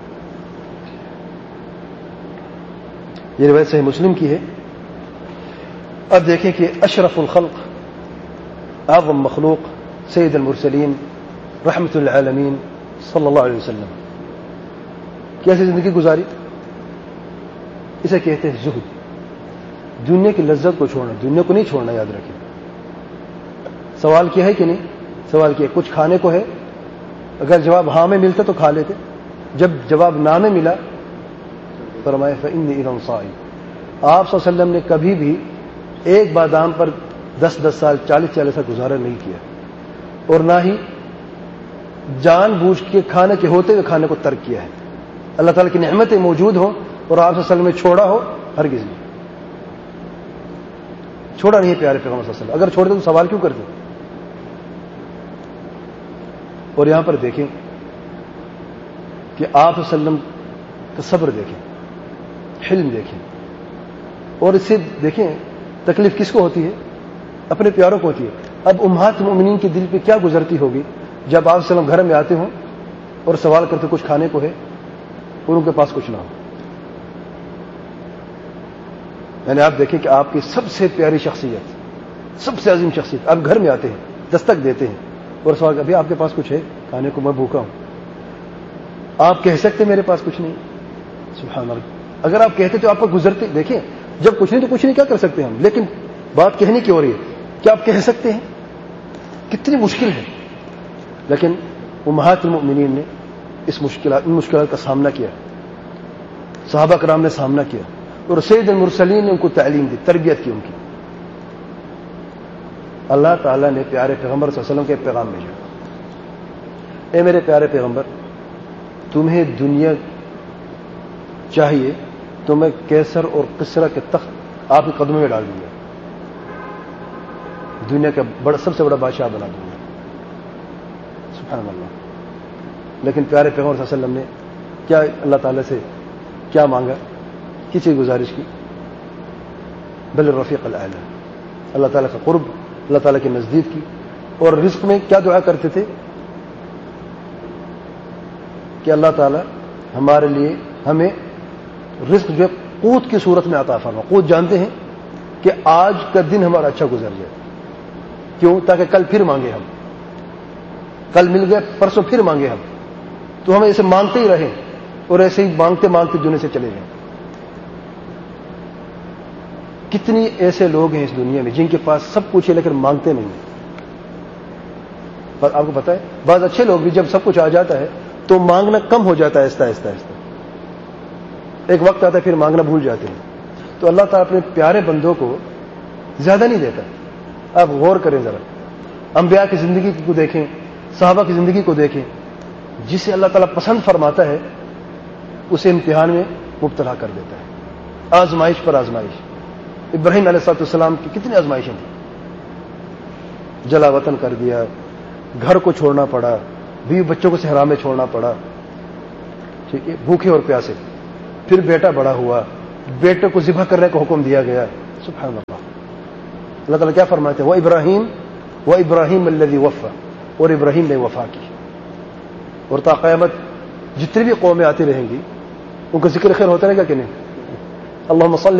یہ روایت صحیح مسلم کی ہے. اب دیکھیں کہ اشرف الخلق، اعظم مخلوق، سید المرسلین، رحمت العالمین صلی اللہ علیہ وسلم کیسے زندگی گزاری؟ اسے کہتے ہیں زہد، دنیا کی لذت کو چھوڑنا، دنیا کو نہیں چھوڑنا، یاد رکھیں. سوال کیا ہے کہ نہیں؟ سوال کیا، کچھ کھانے کو ہے؟ اگر جواب ہاں میں ملتا تو کھا لیتے، جب جواب نہ میں ملا فرمایا فإني إذا صائم. آپ صلی اللہ علیہ وسلم نے کبھی بھی ایک بادام پر دس دس سال، چالیس چالیس سال گزارا نہیں کیا، اور نہ ہی جان بوجھ کے کھانے کے ہوتے ہوئے کھانے کو ترک کیا ہے. اللہ تعالیٰ کی نعمتیں موجود ہوں اور آپ صلی اللہ علیہ وسلم نے چھوڑا ہو، ہرگز نہیں چھوڑا نہیں ہے پیارے پیغمبر صلی اللہ علیہ وسلم. اگر چھوڑ دیں تو سوال کیوں کرتے؟ اور یہاں پر دیکھیں کہ آپ صلی اللہ علیہ وسلم کا صبر دیکھیں، حلم دیکھیں، اور اس سے دیکھیں تکلیف کس کو ہوتی ہے؟ اپنے پیاروں کو ہوتی ہے. اب امہات المؤمنین کے دل پہ کیا گزرتی ہوگی جب آپ صلی اللہ علیہ وسلم گھر میں آتے ہوں اور سوال کرتے کچھ کھانے کو ہے اور ان کے پاس کچھ نہ ہو. یعنی آپ دیکھیں کہ آپ کی سب سے پیاری شخصیت، سب سے عظیم شخصیت، آپ گھر میں آتے ہیں، دستک دیتے ہیں اور سوال، ابھی آپ کے پاس کچھ ہے کھانے کو؟ میں بھوکا ہوں. آپ کہہ سکتے میرے پاس کچھ نہیں؟ سبحان اللہ. اگر آپ کہتے تو آپ کو گزرتے، دیکھیں جب کچھ نہیں تو کچھ نہیں، کیا کر سکتے ہم؟ لیکن بات کہنے کی ہو رہی ہے، کیا آپ کہہ سکتے ہیں؟ کتنی مشکل ہے. لیکن امہات المؤمنین نے اس مشکلات ان مشکلات کا سامنا کیا، صحابہ کرام نے سامنا کیا، اور سید المرسلین نے ان کو تعلیم دی، تربیت کی ان کی. اللہ تعالیٰ نے پیارے پیغمبر صلی اللہ علیہ وسلم کے پیغام بھیجا، اے میرے پیارے پیغمبر، تمہیں دنیا چاہیے تو میں کیسر اور کسرا کے تخت آپ کے قدموں میں ڈال دوں گا، دنیا کا بڑا سب سے بڑا بادشاہ بنا دوں گا. سبحان اللہ. لیکن پیارے پیغمبر صلی اللہ علیہ وسلم نے کیا اللہ تعالیٰ سے کیا مانگا؟ کسی گزارش کی؟ بل الرفیق الاعلی، اللہ تعالیٰ کا قرب، اللہ تعالیٰ کے نزدیک کی. اور رزق میں کیا دعا کرتے تھے کہ اللہ تعالیٰ ہمارے لیے ہمیں رزق جو ہے قوت کی صورت میں عطا فرما. قوت جانتے ہیں کہ آج کا دن ہمارا اچھا گزر جائے، کیوں؟ تاکہ کل پھر مانگے ہم، کل مل گئے پرسوں پھر مانگے ہم، تو ہم ایسے مانگتے ہی رہیں اور ایسے ہی مانگتے مانگتے دنیا سے چلے جائیں. کتنی ایسے لوگ ہیں اس دنیا میں جن کے پاس سب کچھ ہے لیکن مانگتے نہیں ہیں. پر آپ کو پتا ہے بعض اچھے لوگ بھی جب سب کچھ آ جاتا ہے تو مانگنا کم ہو جاتا ہے، آہستہ آہستہ آہستہ ایک وقت آتا ہے پھر مانگنا بھول جاتے ہیں. تو اللہ تعالیٰ اپنے پیارے بندوں کو زیادہ نہیں دیتا. آپ غور کریں ذرا، انبیاء کی زندگی کو دیکھیں، صحابہ کی زندگی کو دیکھیں، جسے اللہ تعالیٰ پسند فرماتا ہے اسے امتحان میں مبتلا کر دیتا ہے، آزمائش پر آزمائش. ابراہیم علیہ السلام کی کتنی آزمائشیں تھیں، جلا وطن کر دیا، گھر کو چھوڑنا پڑا، بیوی بچوں کو صحرا میں چھوڑنا پڑا، ٹھیک ہے، بھوکے اور پیاسے. پھر بیٹا بڑا ہوا, بیٹے کو ذبح کرنے کا حکم دیا گیا. سبحان اللہ. اللہ تعالیٰ کیا فرماتے ہیں, وہ ابراہیم وہ ابراہیم الذی وفا, اور ابراہیم نے وفا کی. اور تا قیامت جتنی بھی قومیں آتی رہیں گی ان کا ذکر خیر ہوتا رہے گا کہ نہیں؟ اللہم صلی